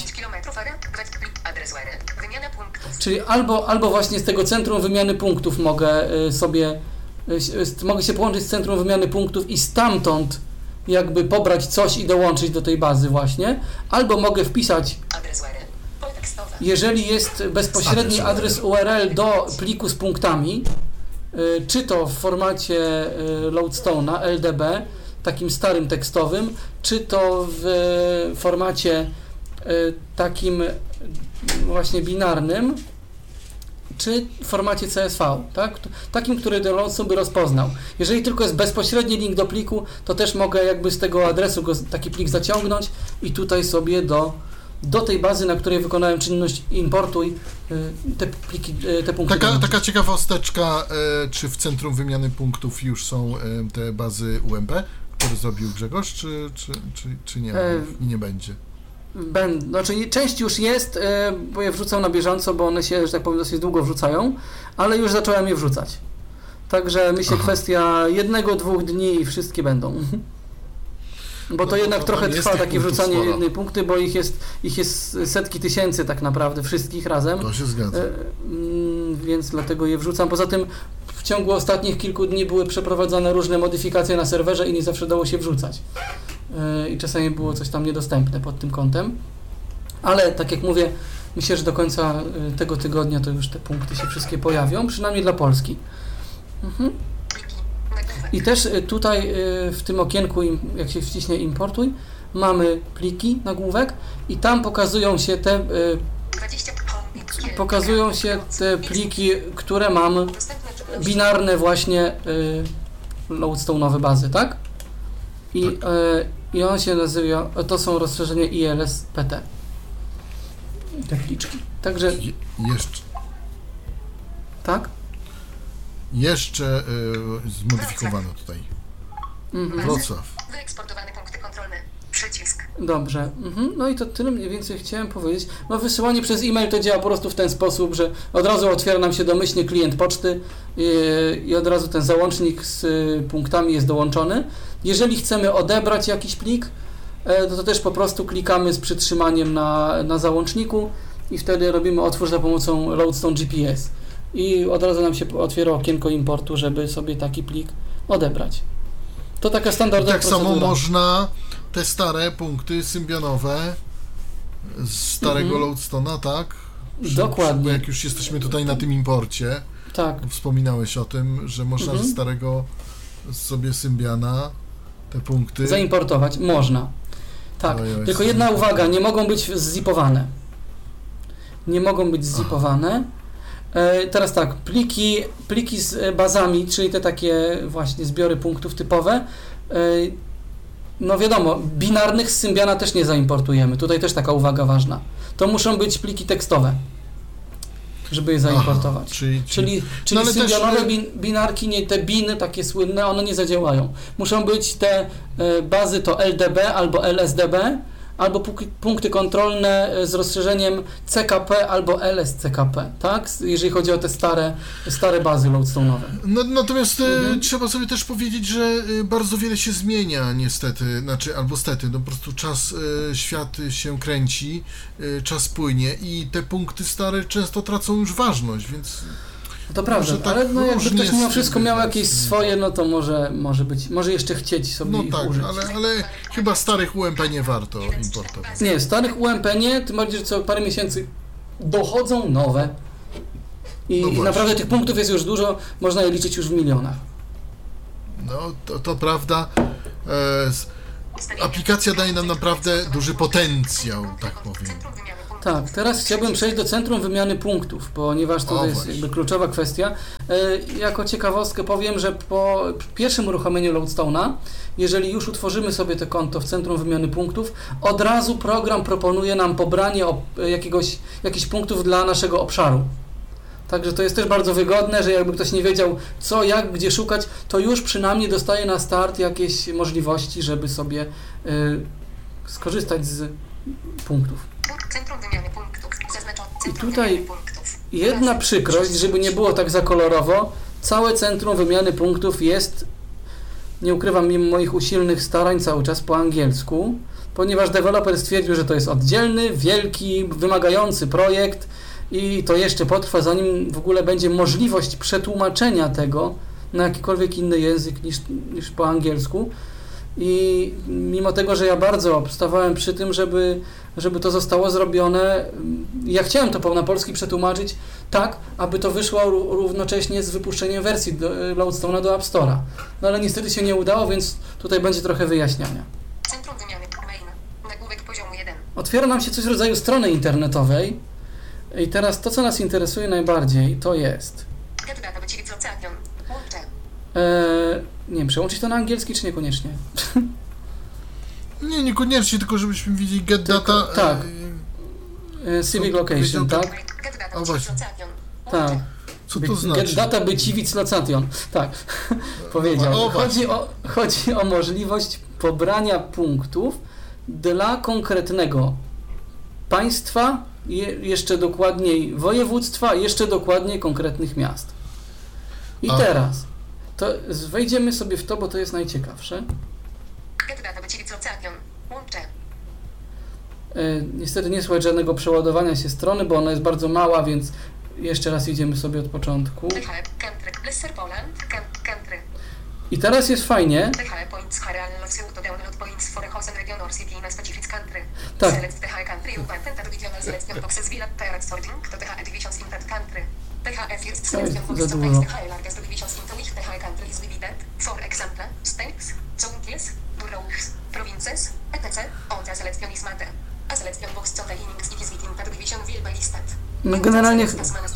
Adres U R L. Wymiana punktów. czyli albo, albo właśnie z tego centrum wymiany punktów mogę e, sobie, e, s- mogę się połączyć z centrum wymiany punktów i stamtąd jakby pobrać coś i dołączyć do tej bazy właśnie, albo mogę wpisać, Adres U R L. Pole tekstowe. jeżeli jest bezpośredni adres U R L do pliku z punktami, y, czy to w formacie y, Loadstone'a L D B, takim starym tekstowym, czy to w y, formacie y, takim y, właśnie binarnym, czy w formacie C S V, tak? T- Takim, który ten Loadstone by rozpoznał. Jeżeli tylko jest bezpośredni link do pliku, to też mogę jakby z tego adresu go, taki plik zaciągnąć i tutaj sobie do, do tej bazy, na której wykonałem czynność importuj, y, te pliki, y, te punkty. Taka, dołączyć. taka ciekawosteczka, e, czy w centrum wymiany punktów już są e, te bazy U M P, które zrobił Grzegorz, czy, czy, czy, czy nie? E, I nie będzie. Będą, znaczy część już jest, e, bo je wrzucam na bieżąco, bo one się, że tak powiem, dosyć długo wrzucają, ale już zacząłem je wrzucać. Także myślę, Aha. kwestia jednego, dwóch dni i wszystkie będą. Bo to No, jednak to trochę tam jest trwa tych takie punktów wrzucanie sporo. jednej punkty, bo ich jest, ich jest setki tysięcy tak naprawdę, wszystkich razem. To się zgadza. E, mm, więc dlatego je wrzucam. Poza tym w ciągu ostatnich kilku dni były przeprowadzane różne modyfikacje na serwerze i nie zawsze dało się wrzucać. E, I czasami było coś tam niedostępne pod tym kątem. Ale tak jak mówię, myślę, że do końca e, tego tygodnia to już te punkty się wszystkie pojawią, przynajmniej dla Polski. Mhm. Pliki. Nagłówek. I też e, tutaj e, w tym okienku, im- jak się wciśnie importuj, mamy pliki, nagłówek i tam pokazują się te, e, dwadzieścia pokazują się te pliki, które mam Dostępne czynności. binarne właśnie y, Loadstone'owe bazy, tak? I, y, I on się nazywa, to są rozszerzenia I L S P T. Te pliczki. Także, Je, jeszcze tak? jeszcze e, zmodyfikowano tutaj. Mhm. Wrocław. Wyeksportowane punkty kontrolne. Przycisk. Dobrze. Mhm. No i to tyle mniej więcej chciałem powiedzieć. No wysyłanie przez e-mail to działa po prostu w ten sposób, że od razu otwiera nam się domyślnie klient poczty yy, i od razu ten załącznik z y, punktami jest dołączony. Jeżeli chcemy odebrać jakiś plik, e, to, to też po prostu klikamy z przytrzymaniem na, na załączniku i wtedy robimy otwórz za pomocą Loadstone G P S. I od razu nam się otwiera okienko importu, żeby sobie taki plik odebrać. To taka standardowa Tak samo procedura. można te stare punkty symbionowe z starego Mhm. Loadstone'a, tak? Że- Dokładnie. Bo jak już jesteśmy tutaj na tym imporcie, Tak. wspominałeś o tym, że można Mhm. ze starego sobie Symbiana te punkty... Zaimportować można. Tak, Oj, oj, tylko oj. jedna uwaga, nie mogą być zzipowane. Nie mogą być zzipowane. E, teraz tak, pliki, pliki z e, bazami, czyli te takie właśnie zbiory punktów typowe, e, no wiadomo, binarnych z Symbiana też nie zaimportujemy. Tutaj też taka uwaga ważna. To muszą być pliki tekstowe, żeby je zaimportować. Aha, czyli, Czyli, czyli ale też, symbionowe e, bin, binarki, nie, te biny takie słynne, one nie zadziałają. Muszą być te e, bazy to L D B albo L S D B, albo puk- punkty kontrolne e, z rozszerzeniem C K P albo L S C K P, tak? S- Jeżeli chodzi o te stare, stare bazy loadstone'owe. No, natomiast e, Mhm. trzeba sobie też powiedzieć, że e, bardzo wiele się zmienia niestety, znaczy albo stety, no po prostu czas, e, świat się kręci, e, czas płynie i te punkty stare często tracą już ważność, więc To prawda, Może tak ale no jakby różnie ktoś mimo z- wszystko miał bywa jakieś z tym. swoje, no to może, może być, może jeszcze chcieć sobie no ich tak, użyć. ale, ale chyba starych U M P nie warto importować. Nie, starych U M P nie, tym bardziej, że co parę miesięcy dochodzą nowe. I, No i właśnie. naprawdę tych punktów jest już dużo, można je liczyć już w milionach. No to, to prawda. E, z- aplikacja daje nam naprawdę duży potencjał, tak powiem. Centrum wymiany punktów. Tak, teraz chciałbym przejść do centrum wymiany punktów, ponieważ to O, jest właśnie. jakby kluczowa kwestia. E, jako ciekawostkę powiem, że po pierwszym uruchomieniu Loadstone'a, jeżeli już utworzymy sobie to konto w centrum wymiany punktów, od razu program proponuje nam pobranie op- jakiegoś, jakichś punktów dla naszego obszaru. Także to jest też bardzo wygodne, że jakby ktoś nie wiedział co, jak, gdzie szukać, to już przynajmniej dostaje na start jakieś możliwości, żeby sobie y, skorzystać z punktów. Centrum wymiany punktów. Zaznaczone. I Centrum tutaj wymiany punktów. jedna Raz, przykrość, żeby nie było tak za kolorowo, całe centrum wymiany punktów jest, nie ukrywam, mimo moich usilnych starań, cały czas po angielsku, ponieważ deweloper stwierdził, że to jest oddzielny, wielki, wymagający projekt i to jeszcze potrwa, zanim w ogóle będzie możliwość przetłumaczenia tego na jakikolwiek inny język niż, niż po angielsku. I mimo tego, że ja bardzo obstawałem przy tym, żeby, żeby to zostało zrobione, ja chciałem to na polski przetłumaczyć tak, aby to wyszło ró- równocześnie z wypuszczeniem wersji do, Loadstone'a do App Store'a. No ale niestety się nie udało, więc tutaj będzie trochę wyjaśniania. Centrum wymiany main. Nagłówek poziomu jeden. Otwiera nam się coś w rodzaju strony internetowej i teraz to, co nas interesuje najbardziej, to jest... Get data wycofanion. Łącze. E, nie wiem, przełączyć to na angielski, czy niekoniecznie? Nie, niekoniecznie, tylko żebyśmy widzieli get Tylko- data. tak. e, E, civic Co location, powiedział, tak? Get data O, właśnie. wycofanion. Tak. Co By- to Get znaczy? data by civic location. Tak, powiedział. O, Chodzi o, chodzi o możliwość pobrania punktów dla konkretnego państwa, je, jeszcze dokładniej województwa, jeszcze dokładniej konkretnych miast. I A. teraz to z- wejdziemy sobie w to, bo to jest najciekawsze. Get data wycofanion. Łącze. E, niestety nie słychać żadnego przeładowania się strony, bo ona jest bardzo mała, więc jeszcze raz idziemy sobie od początku. T H E Country. Lesser Poland. Can- Country. I teraz jest fajnie. T H E Points Harreal Lossiu to download points for a host and region or city in a specific country. Tak. Select T H E Country you content and regional selection boxes via parent sorting to T H E divisions in that country. T H E first selection za box to dużo. place T H E largest divisions into which T H E country is divided. For example, states, counties, boroughs, provinces, et cetera. On the selection is matter. A selection box containing cities within that division will be listed. No generalnie...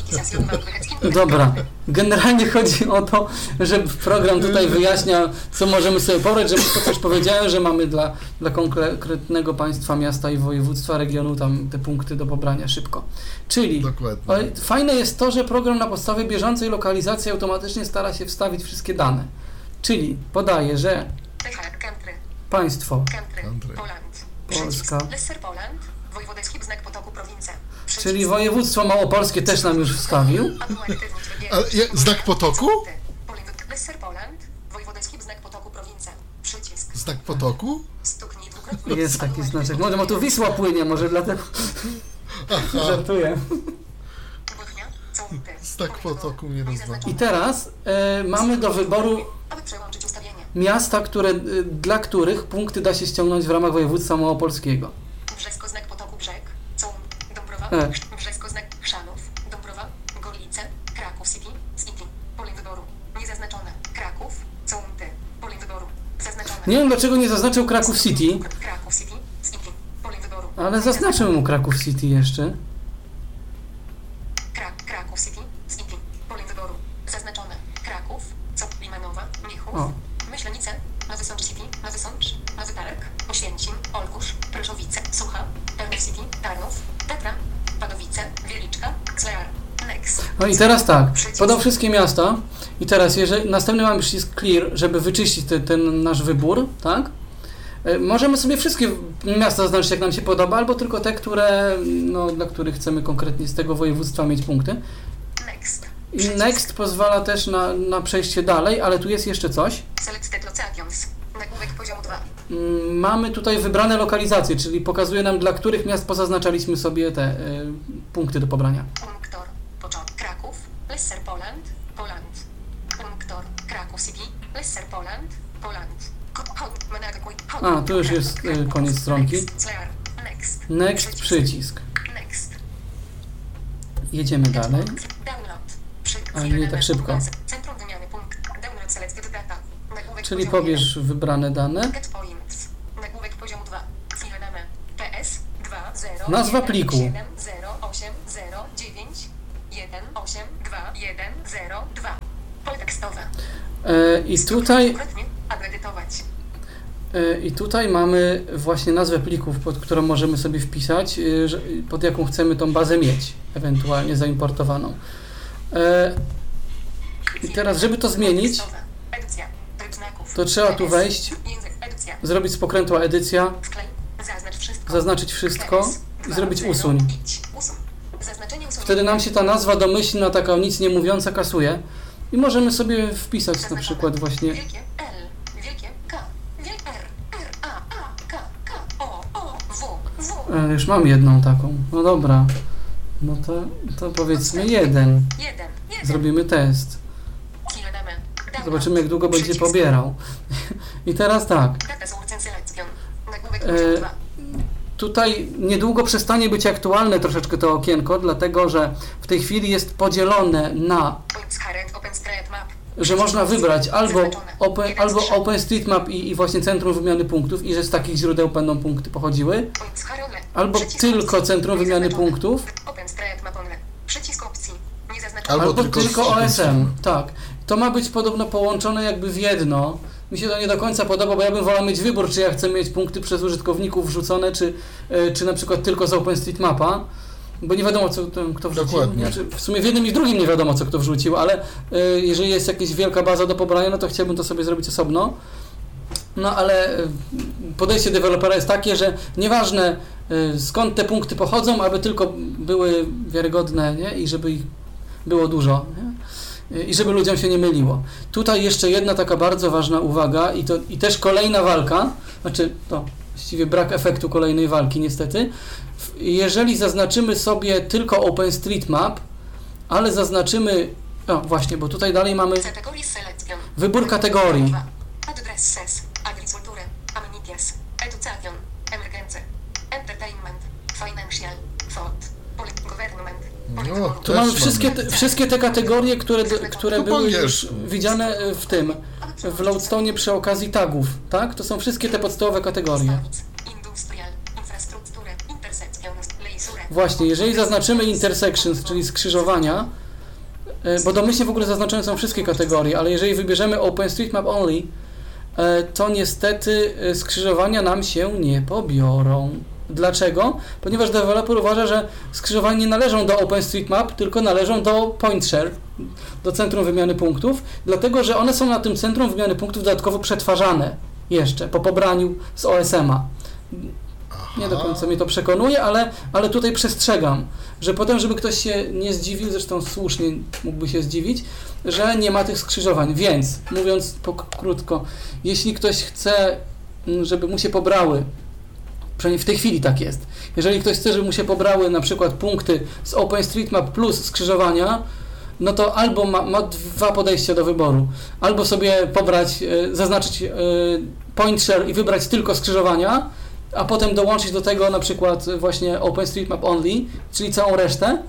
Dobra, generalnie chodzi o to, że program tutaj wyjaśnia, co możemy sobie pobrać, że to też powiedziałem, że mamy dla, dla konkretnego państwa, miasta i województwa, regionu tam te punkty do pobrania szybko. Czyli Dokładnie. ale fajne jest to, że program na podstawie bieżącej lokalizacji automatycznie stara się wstawić wszystkie dane. Czyli podaje, że T H E country, państwo, country, Country. Poland. Polska. Przycisk. Lesser Poland, wojewódzki znak potoku prowincja. Przycisk. czyli województwo małopolskie też nam już wstawił. Ale je- znak potoku? Lesser Poland, wojewódzki znak potoku prowincja. Przycisk. Znak potoku? Stuknij dwukrotnie. Jest taki znaczek. Może bo tu Wisła płynie, może dlatego żartuję. Górnia, Cołty. Znak potoku mnie rozwala. I teraz e, mamy do wyboru Aby przełączyć ustawienie. miasta, które, e, dla których punkty da się ściągnąć w ramach województwa małopolskiego. Brzesko znak potoku brzeg. Cołm. Dąbrowa. E. Brzesko znak Chrzanów. Dąbrowa. Gorlice. Kraków City. City. Pole wyboru. Niezaznaczone. Kraków. Cołmty. Pole wyboru. Zaznaczone. Nie wiem, dlaczego nie zaznaczył Kraków City, Kraków City. City. Pole wyboru. ale zaznaczymy mu Kraków City jeszcze. Krak, Kraków City, City, pole wyboru, zaznaczone, Kraków, Co, Limanowa, Michów, O. Myślenice, Nowy Sącz City, Nowy Sącz, Nowy Targ, Oświęcim, Olkusz, Pryszowice, Sucha, Tarnów City, Tarnów, Tetra, Padowice, Wieliczka, Clear, Next. No i teraz tak, podał wszystkie miasta i teraz jeżeli następny mamy przycisk clear, żeby wyczyścić te, ten nasz wybór, tak? E, Możemy sobie wszystkie miasta zaznaczyć, jak nam się podoba, albo tylko te, które, no, dla których chcemy konkretnie z tego województwa mieć punkty. Next. I next pozwala też na, na przejście dalej, ale tu jest jeszcze coś. Selected locations. Nagłówek poziomu dwa. Mm, Mamy tutaj wybrane lokalizacje, czyli pokazuje nam, dla których miast pozaznaczaliśmy sobie te y, punkty do pobrania. Punktor. Początek. Kraków. Lesser Poland. Poland. Punktor. Kraków City. Lesser Poland. Poland. Ko- ho- Menagui- ho- A, tu już jest, y, Kraków. koniec stronki. Next. Clear. Next. Next przycisk. Next. Jedziemy dalej. Download. Przy- A nie tak szybko. Centrum wymiany punkt. Download selected data. Nagłówek Czyli poziomu pobierz wybrane dane. jeden. Get points. Nagłówek poziomu dwa. File name. P S dwa zero Nazwa jeden pliku. siedem zero tekstowe. E, I tutaj Dwukrotnie. Aby edytować. e, i tutaj mamy właśnie nazwę plików, pod którą możemy sobie wpisać, e, że- pod jaką chcemy tą bazę mieć, ewentualnie zaimportowaną. E, I teraz, żeby to zmienić, Tekstowe. Edycja. Tryb znaków. to trzeba tu P S. wejść, Język. Edycja. zrobić z pokrętła edycja, Wklej. Zaznacz wszystko. zaznaczyć wszystko P S. i zrobić Dwa, usuń. zero, idź. Usuń. Zaznaczenie usunięte. Wtedy nam się ta nazwa domyślna, taka nic nie mówiąca, kasuje i możemy sobie wpisać na Zaznaczone. przykład właśnie Wielkie L. Wielkie K. Wielkie R. R. A. A. K. K. O. O. W. W. E, już mam jedną taką. No dobra. No to, to powiedzmy jeden. Jeden. Jeden. Zrobimy test. Chwilę damy. Download. Zobaczymy, jak długo będzie Przycisk. pobierał. I teraz tak. Data source selection. Nagłówek E, poziom dwa. Tutaj niedługo przestanie być aktualne troszeczkę to okienko, dlatego że w tej chwili jest podzielone na, Points current OpenStreetMap. że można wybrać albo, Zaznaczone. open, Jeden z albo trzech. OpenStreetMap i, i właśnie centrum wymiany punktów i że z takich źródeł będą punkty pochodziły, Points current. albo Przycisk tylko opcji. centrum wymiany Niezaznaczone. punktów, OpenStreetMap only. Przycisk opcji. Niezaznaczone. Albo albo tylko tylko z- O S M. Tak. To ma być podobno połączone jakby w jedno. Mi się to nie do końca podoba, bo ja bym wolał mieć wybór, czy ja chcę mieć punkty przez użytkowników wrzucone, czy, e, czy na przykład tylko z OpenStreetMapa, bo nie wiadomo, co tam kto wrzucił. Dokładnie. Znaczy, w sumie w jednym i w drugim nie wiadomo, co kto wrzucił, ale e, jeżeli jest jakaś wielka baza do pobrania, no to chciałbym to sobie zrobić osobno. No ale e, podejście dewelopera jest takie, że nieważne e, skąd te punkty pochodzą, aby tylko były wiarygodne, nie? I żeby ich było dużo, nie? I żeby ludziom się nie myliło. Tutaj jeszcze jedna taka bardzo ważna uwaga i, to, i też kolejna walka, znaczy to właściwie brak efektu kolejnej walki niestety. W- Jeżeli zaznaczymy sobie tylko OpenStreetMap, ale zaznaczymy, o właśnie, bo tutaj dalej mamy Category selection. wybór kategorii. dwa. Addresses. Agriculture. Amenities. Education. Emergency. Entertainment. Financial. Thought. Polit- Government. No, Politburo. Tu Też mamy mamy. wszystkie te, wszystkie te kategorie, które, które To po były już angielsku. widziane w tym, w Loadstone przy okazji tagów, tak? To są wszystkie te podstawowe kategorie. Industrial. Infrastrukturę. Intersections. Leisure. Właśnie, jeżeli zaznaczymy intersections, czyli skrzyżowania, e, bo domyślnie w ogóle zaznaczone są wszystkie kategorie, ale jeżeli wybierzemy OpenStreetMap only, e, to niestety e, skrzyżowania nam się nie pobiorą. Dlaczego? Ponieważ deweloper uważa, że skrzyżowania nie należą do OpenStreetMap, tylko należą do PointShare, do centrum wymiany punktów, dlatego że one są na tym centrum wymiany punktów dodatkowo przetwarzane jeszcze po pobraniu z O S M a. Nie do końca mnie to przekonuje, ale, ale tutaj przestrzegam, że potem, żeby ktoś się nie zdziwił, zresztą słusznie mógłby się zdziwić, że nie ma tych skrzyżowań. Więc, mówiąc po, krótko, jeśli ktoś chce, m, żeby mu się pobrały, przynajmniej w tej chwili tak jest, jeżeli ktoś chce, żeby mu się pobrały na przykład punkty z OpenStreetMap plus skrzyżowania, no to albo ma, ma dwa podejścia do wyboru. Albo sobie pobrać, e, zaznaczyć e, PointShare i wybrać tylko skrzyżowania, a potem dołączyć do tego na przykład właśnie OpenStreetMap only, czyli całą resztę.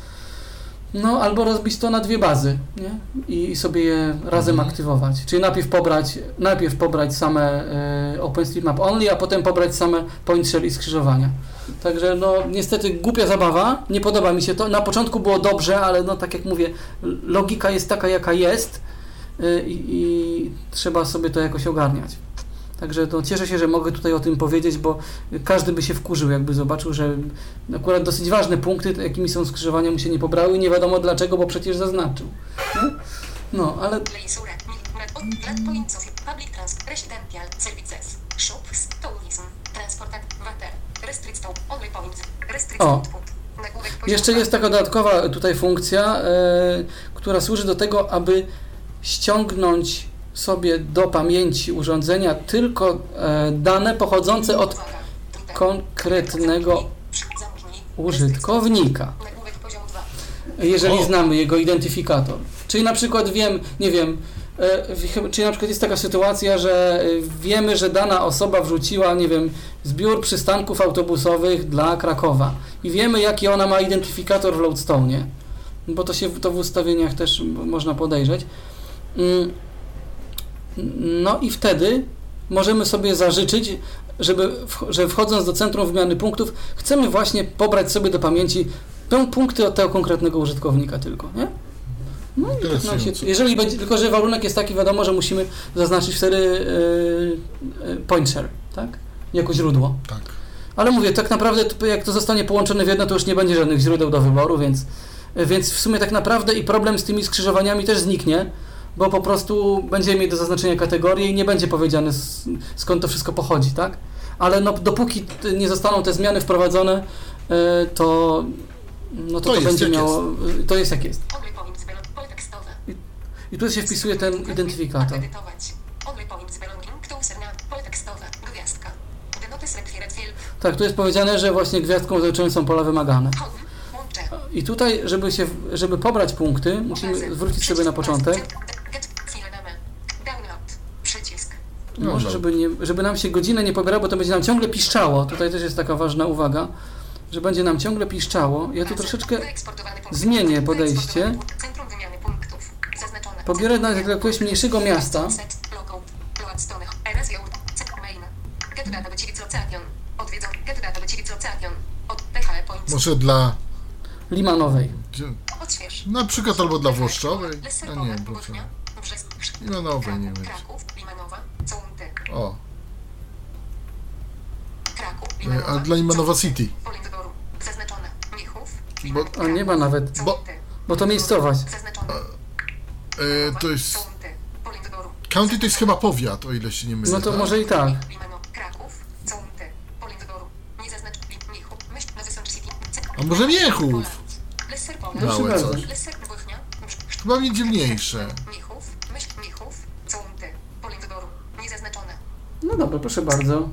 No, albo rozbić to na dwie bazy, nie? I sobie je razem Mhm. aktywować. Czyli najpierw pobrać, najpierw pobrać same e, OpenStreetMap only, a potem pobrać same PointShare i skrzyżowania. Także no niestety głupia zabawa, nie podoba mi się to. Na początku było dobrze, ale no tak jak mówię, logika jest taka jaka jest y, i trzeba sobie to jakoś ogarniać. Także to cieszę się, że mogę tutaj o tym powiedzieć, bo każdy by się wkurzył, jakby zobaczył, że akurat dosyć ważne punkty, jakimi są skrzyżowania, mu się nie pobrały i nie wiadomo dlaczego, bo przecież zaznaczył. Nie? No, ale Leisure. Glad points of public trans. Residential services. Shops. Tourism. Transport. Water. Restricted. Only points. Restricted O. output. Nagłówek poziom jeszcze dwa. jest taka dodatkowa tutaj funkcja, e, która służy do tego, aby ściągnąć sobie do pamięci urządzenia tylko e, dane pochodzące od Uwaga. Twitter. konkretnego Zamknij. użytkownika, Nagłówek poziom dwa. jeżeli O. znamy jego identyfikator. Czyli na przykład wiem, nie wiem, e, w- czyli na przykład jest taka sytuacja, że e, wiemy, że dana osoba wrzuciła, nie wiem, zbiór przystanków autobusowych dla Krakowa i wiemy, jaki ona ma identyfikator w Loadstone'ie, bo to się to w ustawieniach też m- można podejrzeć. Mm, No i wtedy możemy sobie zażyczyć, żeby, wch- że wchodząc do centrum wymiany punktów, chcemy właśnie pobrać sobie do pamięci p- punkty od tego konkretnego użytkownika tylko, nie? No, i tak nam się, Interesujące. jeżeli będzie, tylko że warunek jest taki, wiadomo, że musimy zaznaczyć wtedy yy, yy, point share, tak? Jako źródło. Tak. Ale mówię, tak naprawdę to, jak to zostanie połączone w jedno, to już nie będzie żadnych źródeł do wyboru, więc, więc w sumie tak naprawdę i problem z tymi skrzyżowaniami też zniknie, bo po prostu będziemy mieli do zaznaczenia kategorii i nie będzie powiedziane z, skąd to wszystko pochodzi, tak? Ale no, dopóki nie zostaną te zmiany wprowadzone, yy, to no to, To to, jest będzie jak miało, to jest jak jest. Only points belong, pole tekstowe. I tu się wpisuje ten identyfikator. Edytować. Only points belonging to username, pole tekstowe, gwiazdka. The notice required field, Tak, tu jest powiedziane, że właśnie gwiazdką zazwyczaj są pola wymagane. home, łącze. I tutaj, żeby się, żeby pobrać punkty, musimy zwrócić sobie na początek. Get file name. Download. Przycisk. No, Może, żeby, nie, żeby nam się godzinę nie pobierało, bo to będzie nam ciągle piszczało. Tutaj też jest taka ważna uwaga, że będzie nam ciągle piszczało. Ja tu troszeczkę Wyeksportowany punkt. zmienię podejście. Wyeksportowany punkt. Centrum wymiany punktów. Zaznaczone. Pobierę na jakiegoś mniejszego miasta. Set, logout, loadstone, R S J, set, main. Get data by civilización. Odwiedzą. Get data by civilización. Od P H E points. Może dla... Limanowej. gdzie- Odśwież. Na przykład albo dla Włoszczowej? A Leserpola, nie, bo Bochnia, Brzesk, Limanowej nie będzie. Kraków, Limanowa, Cołunty. O, Kraków, e, Limanowa, a dla Limanowa Cołunty. City. Pole wyboru. Zaznaczone. Michów, Bo- Limanów, A nie ma nawet, Bo- Cołunty. bo to miejscowość. Zaznaczone. E, to jest... Cołunty. Pole wyboru. County to jest chyba powiat, o ile się nie mylę. No to tak? może i tak. Limano, Kraków, Cołunty. Pole wyboru. Nie zaznacz... Michów, myśl, Nowy Sącz City. A może Miechów? Leserpola. Proszę Małe bardzo. coś. Leser, Bochnia, Brz- Chyba będzie mniejsze. Michów, myśl, Michów, Cołunty. Pole wyboru. Niezaznaczone. No dobra, proszę bardzo.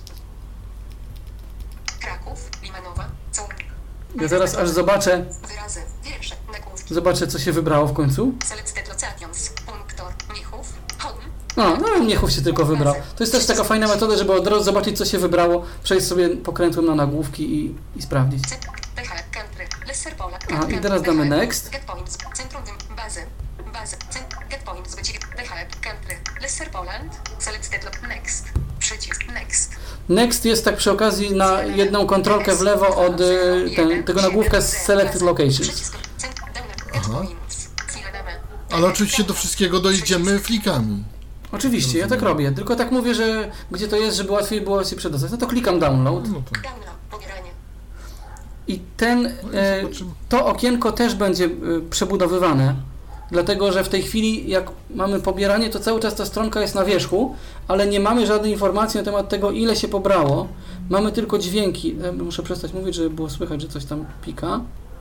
Kraków, Limanowa, Cołunty. Ja zaraz aż zobaczę, Wyrazy, wiersze, nagłówki. zobaczę co się wybrało w końcu. Selected locations, punktor, Michów, home. A, no Miechów się tylko wybrał. To jest też taka fajna metoda, żeby od razu zobaczyć co się wybrało, przejść sobie pokrętłem na nagłówki i, i sprawdzić. P H country, Leserpola. A, i teraz damy next. Get points, centrum wym- bazy, bazy, cent- get points, wyciek, P H country, Leserpoland, selected lo- next, przycisk, next. Next jest tak przy okazji na jedną kontrolkę w lewo od y, ten, tego nagłówka z Selected Locations. Przycisk, cent- download, get Aha. points, file name. Ale oczywiście do wszystkiego dojdziemy flikami. Oczywiście, ja tak robię, tylko tak mówię, że gdzie to jest, żeby łatwiej było się przedostać. No to klikam download No to... Download, pobieranie. i ten, No i e, zobaczymy. to okienko też będzie e, przebudowywane, dlatego że w tej chwili jak mamy pobieranie, to cały czas ta stronka jest na wierzchu, ale nie mamy żadnej informacji na temat tego, ile się pobrało. Mamy tylko dźwięki. E, Muszę przestać mówić, żeby było słychać, że coś tam pika.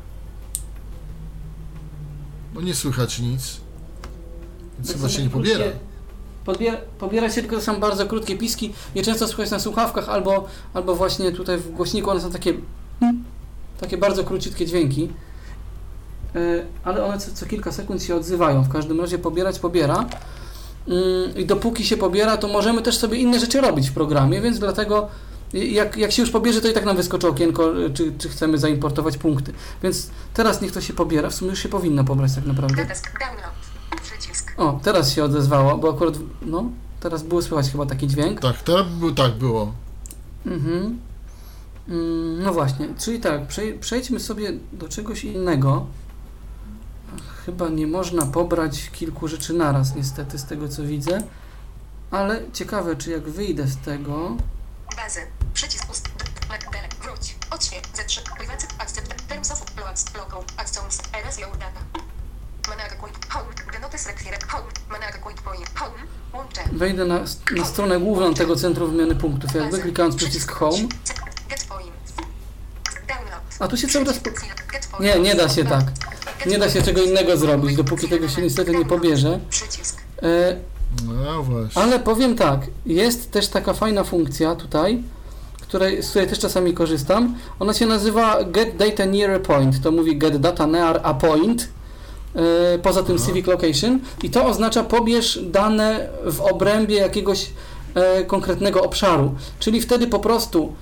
Bo nie słychać nic. Więc To chyba są się nie krótkie- pobiera. Podbiera, pobiera się, tylko to są bardzo krótkie piski. Je często słychać na słuchawkach albo, albo właśnie tutaj w głośniku. One są takie takie bardzo króciutkie dźwięki. Yy, ale one co, co kilka sekund się odzywają. W każdym razie pobierać pobiera. Yy, I dopóki się pobiera, to możemy też sobie inne rzeczy robić w programie, więc dlatego jak, jak się już pobierze, to i tak nam wyskoczy okienko, czy, czy chcemy zaimportować punkty. Więc teraz niech to się pobiera. W sumie już się powinno pobrać tak naprawdę. Datask, download, przycisk. O, teraz się odezwało, bo akurat, no, teraz było słychać chyba taki dźwięk. Tak, teraz by tak było. Mhm. Mm, no właśnie, czyli tak, przej- przejdźmy sobie do czegoś innego. Chyba nie można pobrać kilku rzeczy naraz, niestety, z tego co widzę. Ale ciekawe, czy jak wyjdę z tego... Bazy. Przycisk ust. Dele. Wróć. Odśwież. Z trzy. Privacy. Accept. Terms of loads. Local. Actions. R S J data. Managa quit. Home. The notice required. Home. Managa quit point. Home. Łącze. Wejdę na, na stronę główną tego centrum wymiany punktów, jakby klikając przycisk Home. Get point. Download. A tu się cały czas... Po... Get point. Nie, nie da się tak. Nie da się czego innego zrobić, dopóki tego się niestety nie pobierze. Przycisk. E, No właśnie. Ale powiem tak, jest też taka fajna funkcja tutaj, której, z której też czasami korzystam. Ona się nazywa Get Data Near a Point. To mówi Get Data Near a Point. Yy, poza tym Aha. Civic Location. I to oznacza pobierz dane w obrębie jakiegoś e, konkretnego obszaru. Czyli wtedy po prostu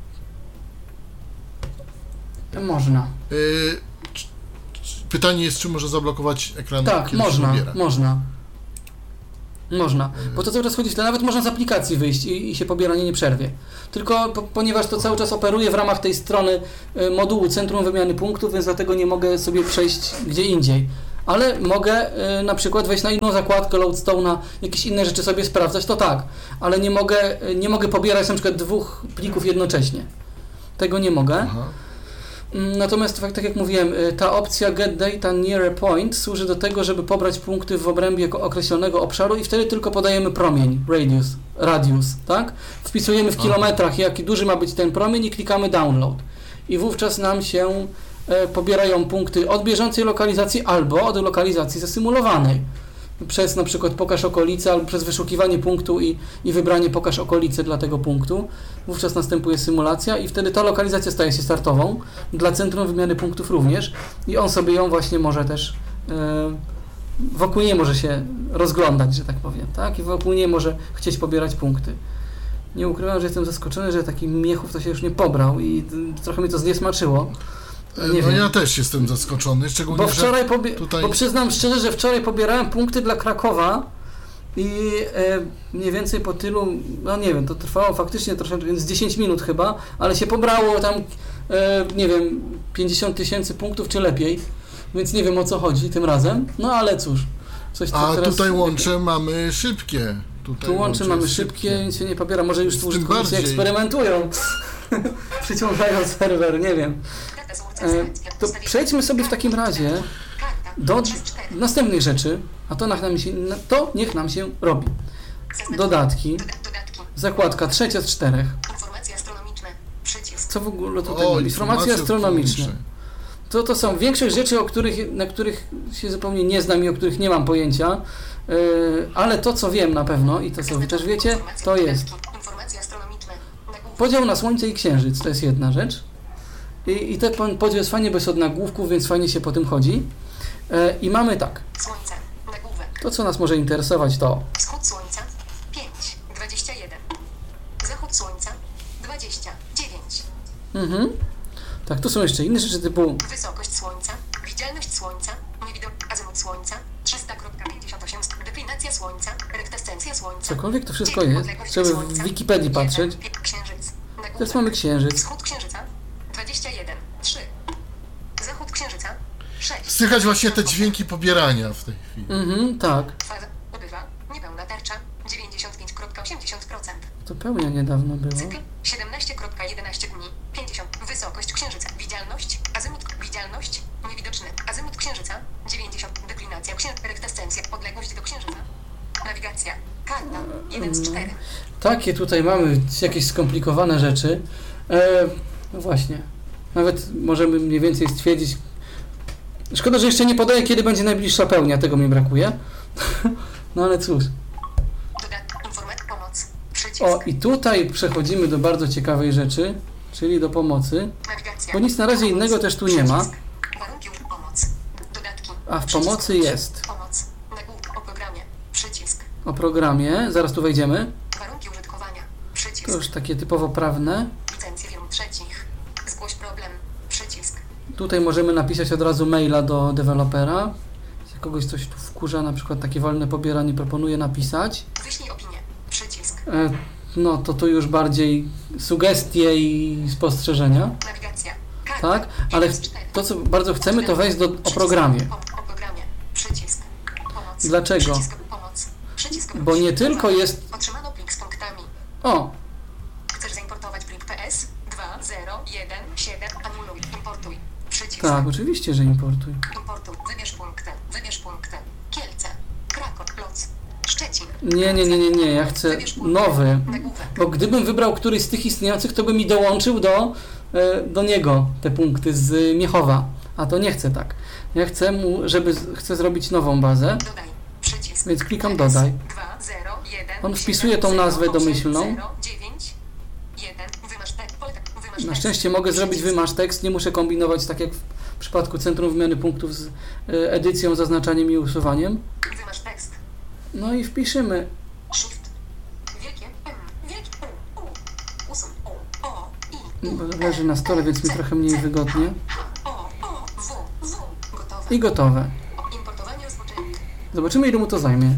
można. Y, c- c- pytanie jest, czy może zablokować ekran, Tak, kiedy się można, pobiera. można. Można, bo to cały czas chodzi, to nawet można z aplikacji wyjść i, i się pobieranie nie przerwie. Tylko po, ponieważ to cały czas operuje w ramach tej strony y, modułu Centrum Wymiany Punktów, więc dlatego nie mogę sobie przejść gdzie indziej. ale mogę y, na przykład wejść na inną zakładkę Loadstone'a, jakieś inne rzeczy sobie sprawdzać, to tak, ale nie mogę, y, nie mogę pobierać na przykład dwóch plików jednocześnie. Tego nie mogę. Aha. Natomiast tak, tak jak mówiłem, y, ta opcja Get Data Near a Point służy do tego, żeby pobrać punkty w obrębie określonego obszaru i wtedy tylko podajemy promień, radius, radius, tak? Wpisujemy w kilometrach, jaki duży ma być ten promień i klikamy download. I wówczas nam się e, pobierają punkty od bieżącej lokalizacji albo od lokalizacji zasymulowanej. Przez na przykład pokaż okolice albo przez wyszukiwanie punktu i, i wybranie pokaż okolice dla tego punktu. Wówczas następuje symulacja i wtedy ta lokalizacja staje się startową. Dla centrum wymiany punktów również. I on sobie ją właśnie może też e, wokół niej może się rozglądać, że tak powiem. Tak? I wokół niej może chcieć pobierać punkty. Nie ukrywam, że jestem zaskoczony, że taki miechów to się już nie pobrał i trochę mnie to zniesmaczyło. Nie no wiem. ja też jestem zaskoczony, szczególnie, Bo wczoraj, pobie- tutaj... bo przyznam szczerze, że wczoraj pobierałem punkty dla Krakowa i e, mniej więcej po tylu, no nie wiem, to trwało faktycznie troszeczkę, więc dziesięć minut chyba, ale się pobrało tam, e, nie wiem, pięćdziesiąt tysięcy punktów czy lepiej, więc nie wiem o co chodzi tym razem, no ale cóż. Coś co A teraz... tutaj łącze mamy szybkie. Tutaj Tu łącze mamy jest szybkie, więc się nie pobiera. Może już tu Tym użytkownicy bardziej. eksperymentują. Przyciągają serwer, nie wiem. E, to przejdźmy sobie w takim razie do następnych rzeczy, a to niech nam się, to niech nam się robi. Dodatki. Dodatki. Zakładka trzecia z czterech. Informacje astronomiczne. Przycisk. Co w ogóle tutaj O, mamy? Informacje astronomiczne. To, to są większość rzeczy, o których, na których się zupełnie nie znam i o których nie mam pojęcia, yy, ale to, co wiem na pewno i to, co wy też wiecie, to jest Informacje astronomiczne. Nagłówek. podział na Słońce i Księżyc, to jest jedna rzecz. I, i ten podział jest fajnie bez od nagłówków, więc fajnie się po tym chodzi. Yy, I mamy tak, Słońce. Nagłówek. to co nas może interesować to Wschód słońca. pięć. dwadzieścia jeden. Zachód słońca. dwadzieścia dziewięć. mhm. Tak, tu są jeszcze inne rzeczy typu Wysokość słońca. Widzialność słońca. Niewidok. Azymut słońca. trzysta pięćdziesiąt osiem. Deklinacja słońca. Rektescencja słońca. cokolwiek to wszystko jest. Trzeba w Wikipedii patrzeć. Księżyc. Nagłówek. Teraz mamy Księżyc. Wschód księżyca. dwadzieścia jeden. trzy. Zachód księżyca. sześć. Słychać właśnie te dźwięki pobierania w tej chwili. Mhm, tak. Faza ubywa. Niepełna tarcza. dziewięćdziesiąt pięć przecinek osiemdziesiąt procent. To pełnia niedawno było. Cykl siedemnaście przecinek jedenaście dni. pięćdziesiąt. Wysokość księżyca. Widzialność. Azymut. Widzialność. Niewidoczny. Azymut księżyca. dziewięćdziesiąt. Deklinacja księżyca. Rektescencja. Odległość do księżyca. Nawigacja. Karta. jeden z czterech. Takie tutaj mamy jakieś skomplikowane rzeczy. E, no właśnie. Nawet możemy mniej więcej stwierdzić. Szkoda, że jeszcze nie podaję, kiedy będzie najbliższa pełnia. Tego mi brakuje. No ale cóż. Dodat. Informacja. Pomoc. Przycisk. O, i tutaj przechodzimy do bardzo ciekawej rzeczy, czyli do pomocy. Nawigacja. Bo nic na razie innego też tu nie ma. Przycisk. Warunki użytku. Pomoc. Dodatki. A w Przycisk. pomocy jest. Pomoc. Nagłówek o programie. Przycisk. O programie. Zaraz tu wejdziemy. Warunki użytkowania. Przycisk. To już takie typowo prawne. Licencje firm trzecich. Zgłoś problem. Przycisk. Tutaj możemy napisać od razu maila do dewelopera. Jak kogoś coś tu wkurza, na przykład takie wolne pobieranie proponuję napisać. Wyślij opinię. Przycisk. E, no to tu już bardziej sugestie i spostrzeżenia, Nawigacja. Karta. tak? Ale jeden z czterech. to, co bardzo chcemy, to wejść do, o Przycisk. programie. O, o programie. Przycisk. Pomoc. Dlaczego? Przycisk. Pomoc. Przycisk. Bo nie tylko jest... Otrzymano plik z punktami. O, Chcesz zaimportować plik P S? dwa zero jeden siedem. Anuluj. Importuj. Przycisk. tak, oczywiście, że importuj. Importuj. Wybierz punkty. Wybierz punkty. Kielce. Kraków. Loc. Szczecin. Nie, nie, nie, nie, nie, ja chcę Wybierz punkty. nowy. Nagłówek. Bo gdybym wybrał któryś z tych istniejących, to by mi dołączył do, e, do niego te punkty z Miechowa. A to nie chcę tak. Ja chcę mu, żeby z- chcę zrobić nową bazę, Dodaj. Przycisk. więc klikam P S dodaj. dwa zero jeden On wpisuje tą nazwę domyślną. zero dziewięć jeden. Wymasz tekst. Pole tekst. Wymasz Na tekst. szczęście mogę zrobić Przycisk. wymasz tekst, nie muszę kombinować tak jak w przypadku Centrum Wymiany Punktów z e, edycją, zaznaczaniem i usuwaniem. Wymasz tekst. No i wpiszemy. Shift. Wielkie M. Wielkie U. U. Usuń. U. O. I. Bo leży na stole, więc mi trochę mniej wygodnie. H. O. O. W. W. Gotowe. I gotowe. O, importowanie rozpoczęte. Zobaczymy, ile mu to zajmie.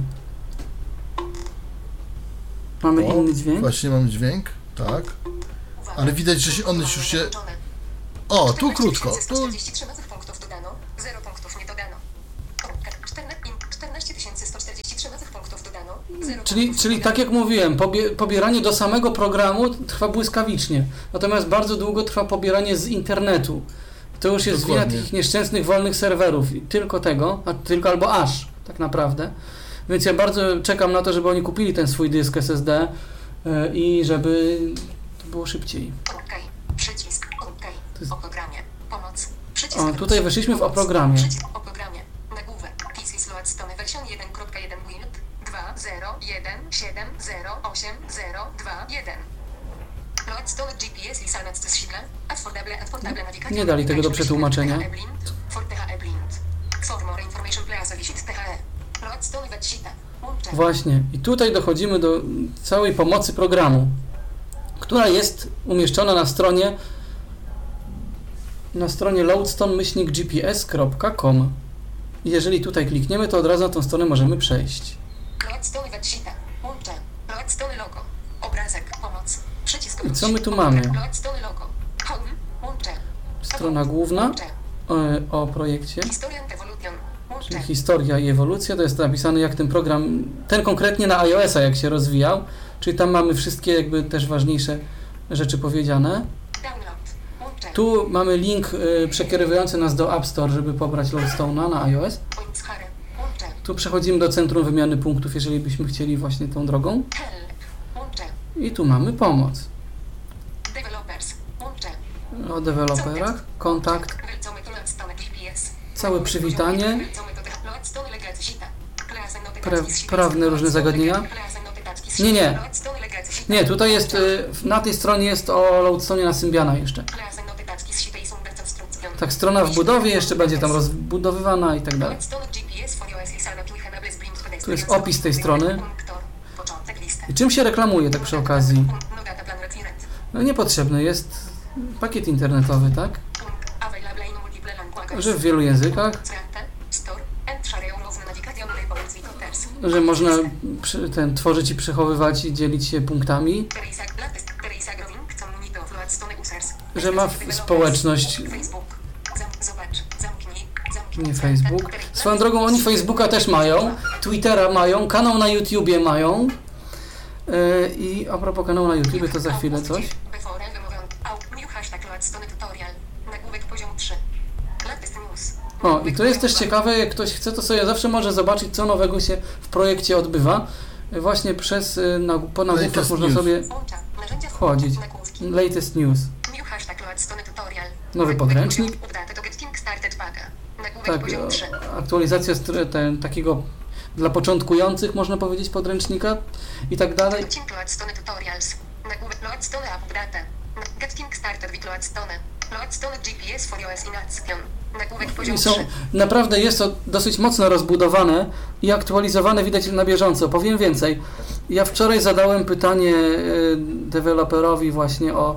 Mamy O, inny dźwięk. Właśnie mam dźwięk, tak. Uwaga. Ale widać, że się one już się... Włączone. O, tu krótko. czternaście tysięcy sto Tu czterdzieści trzy nowych punktów dodano. zero punktów nie dodano. Punkt. Czyli, czyli tak jak mówiłem, pobie, pobieranie do samego programu trwa błyskawicznie, natomiast bardzo długo trwa pobieranie z internetu. To już jest wina tych nieszczęsnych wolnych serwerów i tylko tego, a tylko albo aż tak naprawdę. Więc ja bardzo czekam na to, żeby oni kupili ten swój dysk S S D yy, i żeby to było szybciej. Okej. Przycisk. Okej. jest- O programie. Pomoc. Przycisk. O, tutaj weszliśmy w o programie. Przycisk o programie. Nagłówek. This is Loadstone version jeden kropka jeden build dwa zero jeden siedem zero osiem zero dwa jeden. Loadstone G P S is accessible. Affordable affordable navigation. Nie dali tego do przetłumaczenia. For T H E blind. For more information please visit T H E. Loadstone website. Łącze. Właśnie. I tutaj dochodzimy do całej pomocy programu, która jest umieszczona na stronie na stronie loadstone myślnik g p s kropka com. I jeżeli tutaj klikniemy, to od razu na tą stronę możemy przejść. Loadstone website. Łącze. Loadstone logo. Obrazek. Pomoc. Przycisk. I co my tu mamy? Loadstone logo. Home. Łącze. Strona główna Łącze. o, o projekcie, Historia Evolution. Łącze. czyli historia i ewolucja. To jest napisane, jak ten program, ten konkretnie na iOS-a, jak się rozwijał. Czyli tam mamy wszystkie jakby też ważniejsze rzeczy powiedziane. Download. Łącze. Tu mamy link y, przekierowujący nas do App Store, żeby pobrać Loadstone'a na iOS. Points Hare. Łącze. Tu przechodzimy do centrum wymiany punktów, jeżeli byśmy chcieli właśnie tą drogą. Help. Łącze. I tu mamy pomoc. Developers. Łącze. O deweloperach, kontakt, Welcome to Loadstone G P S. całe przywitanie, Welcome to Loadstone Legacy Sheet. Klasa pra, notytacji sheet. prawne różne zagadnienia. Klasa notytacji sheet. Nie, nie. Loadstone Legacy Sheet. Nie, tutaj jest, y, na tej stronie jest o Loadstone'ie na Symbiana jeszcze. Klasa notytacji sheet i Sumber Construction. Tak, strona w budowie jeszcze będzie tam rozbudowywana i tak dalej. Loadstone G P S for iOS is available as blind Tu jest opis tej strony. Punktor. Początek listy. I czym się reklamuje tak przy okazji? No data plan required. No niepotrzebny jest pakiet internetowy, tak? Available in multiple languages. Że w wielu językach, Certe, store, and share równe navigation reports wikoters. że można przy, ten, tworzyć i przechowywać i dzielić się punktami, Teresa Latest, Teresa Growing, community of Loadstone users. że ma w- społeczność, Facebook. Zam, zobacz, zamknij, zamknij. nie Facebook. Swoją drogą oni Facebooka też mają, Twittera mają, kanał na YouTubie mają. Yy, I a propos kanału na YouTubie, to za chwilę coś. Before wymówią, au, new hashtag Loadstone tutorial. Nagłówek poziom trzy. Latest news. O, i to jest też ciekawe, jak ktoś chce, to sobie zawsze może zobaczyć, co nowego się w projekcie odbywa. Właśnie przez, y, na, po nagłówkach Latest można news. sobie Włącza, narzędzia wchodzić. nagłówki. Latest news. New hashtag Loadstone tutorial. Nowy Nagłówek podręcznik. poziom update to getting started paga. Nagłówek Tak, poziom trzy. o, aktualizacja str- ten, takiego dla początkujących, można powiedzieć, podręcznika i tak dalej. Getting Loadstone tutorials. Nagłówek Loadstone update. Getting started with Loadstone. Loadstone G P S for iOS in action. Nagłówek poziom I są, trzy. naprawdę jest to dosyć mocno rozbudowane i aktualizowane widać na bieżąco. Powiem więcej. Ja wczoraj zadałem pytanie y, deweloperowi właśnie o,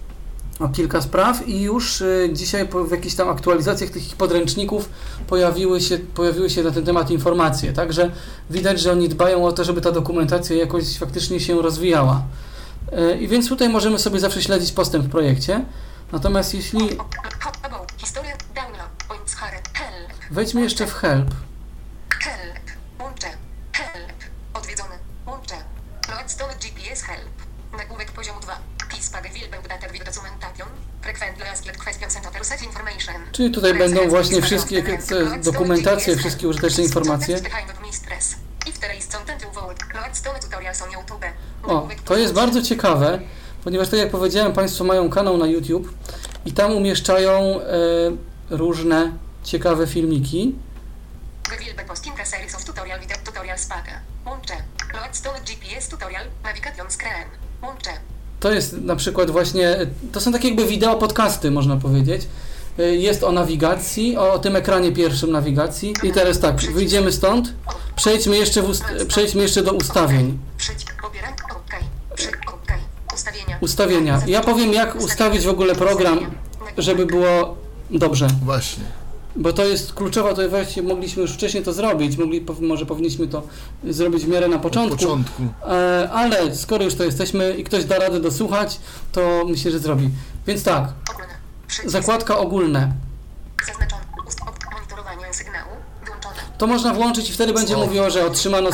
o kilka spraw i już y, dzisiaj po, w jakichś tam aktualizacjach tych ich podręczników pojawiły się, pojawiły się na ten temat informacje. Także widać, że oni dbają o to, żeby ta dokumentacja jakoś faktycznie się rozwijała. Y, I więc tutaj możemy sobie zawsze śledzić postęp w projekcie. Natomiast jeśli About. Historia. Download. Points Hare. Help. wejdźmy jeszcze w help, Help. Łącze. Help. Odwiedzone. Łącze. Loadstone G P S Help. Nagłówek poziomu dwa. Pispag Wilbeł Data with Documentation. Frequently asked questions and other such information. czyli tutaj będą właśnie wszystkie te dokumentacje, wszystkie użyteczne informacje. If there is content involved, Loadstone tutorials on YouTube. O, to jest bardzo ciekawe, ponieważ tak jak powiedziałem, Państwo mają kanał na YouTube i tam umieszczają e, różne ciekawe filmiki. Wilbeł posting a series of tutorial video tutorials paga. Łącze. Loadstone G P S tutorial. Navigation screen. Łącze. To jest na przykład właśnie, to są takie jakby wideo podcasty, można powiedzieć. E, Jest o nawigacji, o, o tym ekranie pierwszym nawigacji. I teraz tak, wyjdziemy stąd, przejdźmy jeszcze, w ust- przejdźmy jeszcze do ustawień. Przycisk pobieram. Okej. Przy okej. Ustawienia. Ustawienia. Ja powiem, jak ustawić w ogóle program, żeby było dobrze. Właśnie. Bo to jest kluczowa, to właściwie mogliśmy już wcześniej to zrobić, mogli, po- może powinniśmy to zrobić w miarę na Od początku, początku. e, ale skoro już to jesteśmy i ktoś da radę dosłuchać, to myślę, że zrobi. Więc tak, Ogólne. Przycisk. zakładka ogólne, Zaznaczone. Ust- Monitorowanie sygnału. Wyłączone. to można włączyć i wtedy będzie O. mówiło, że otrzymano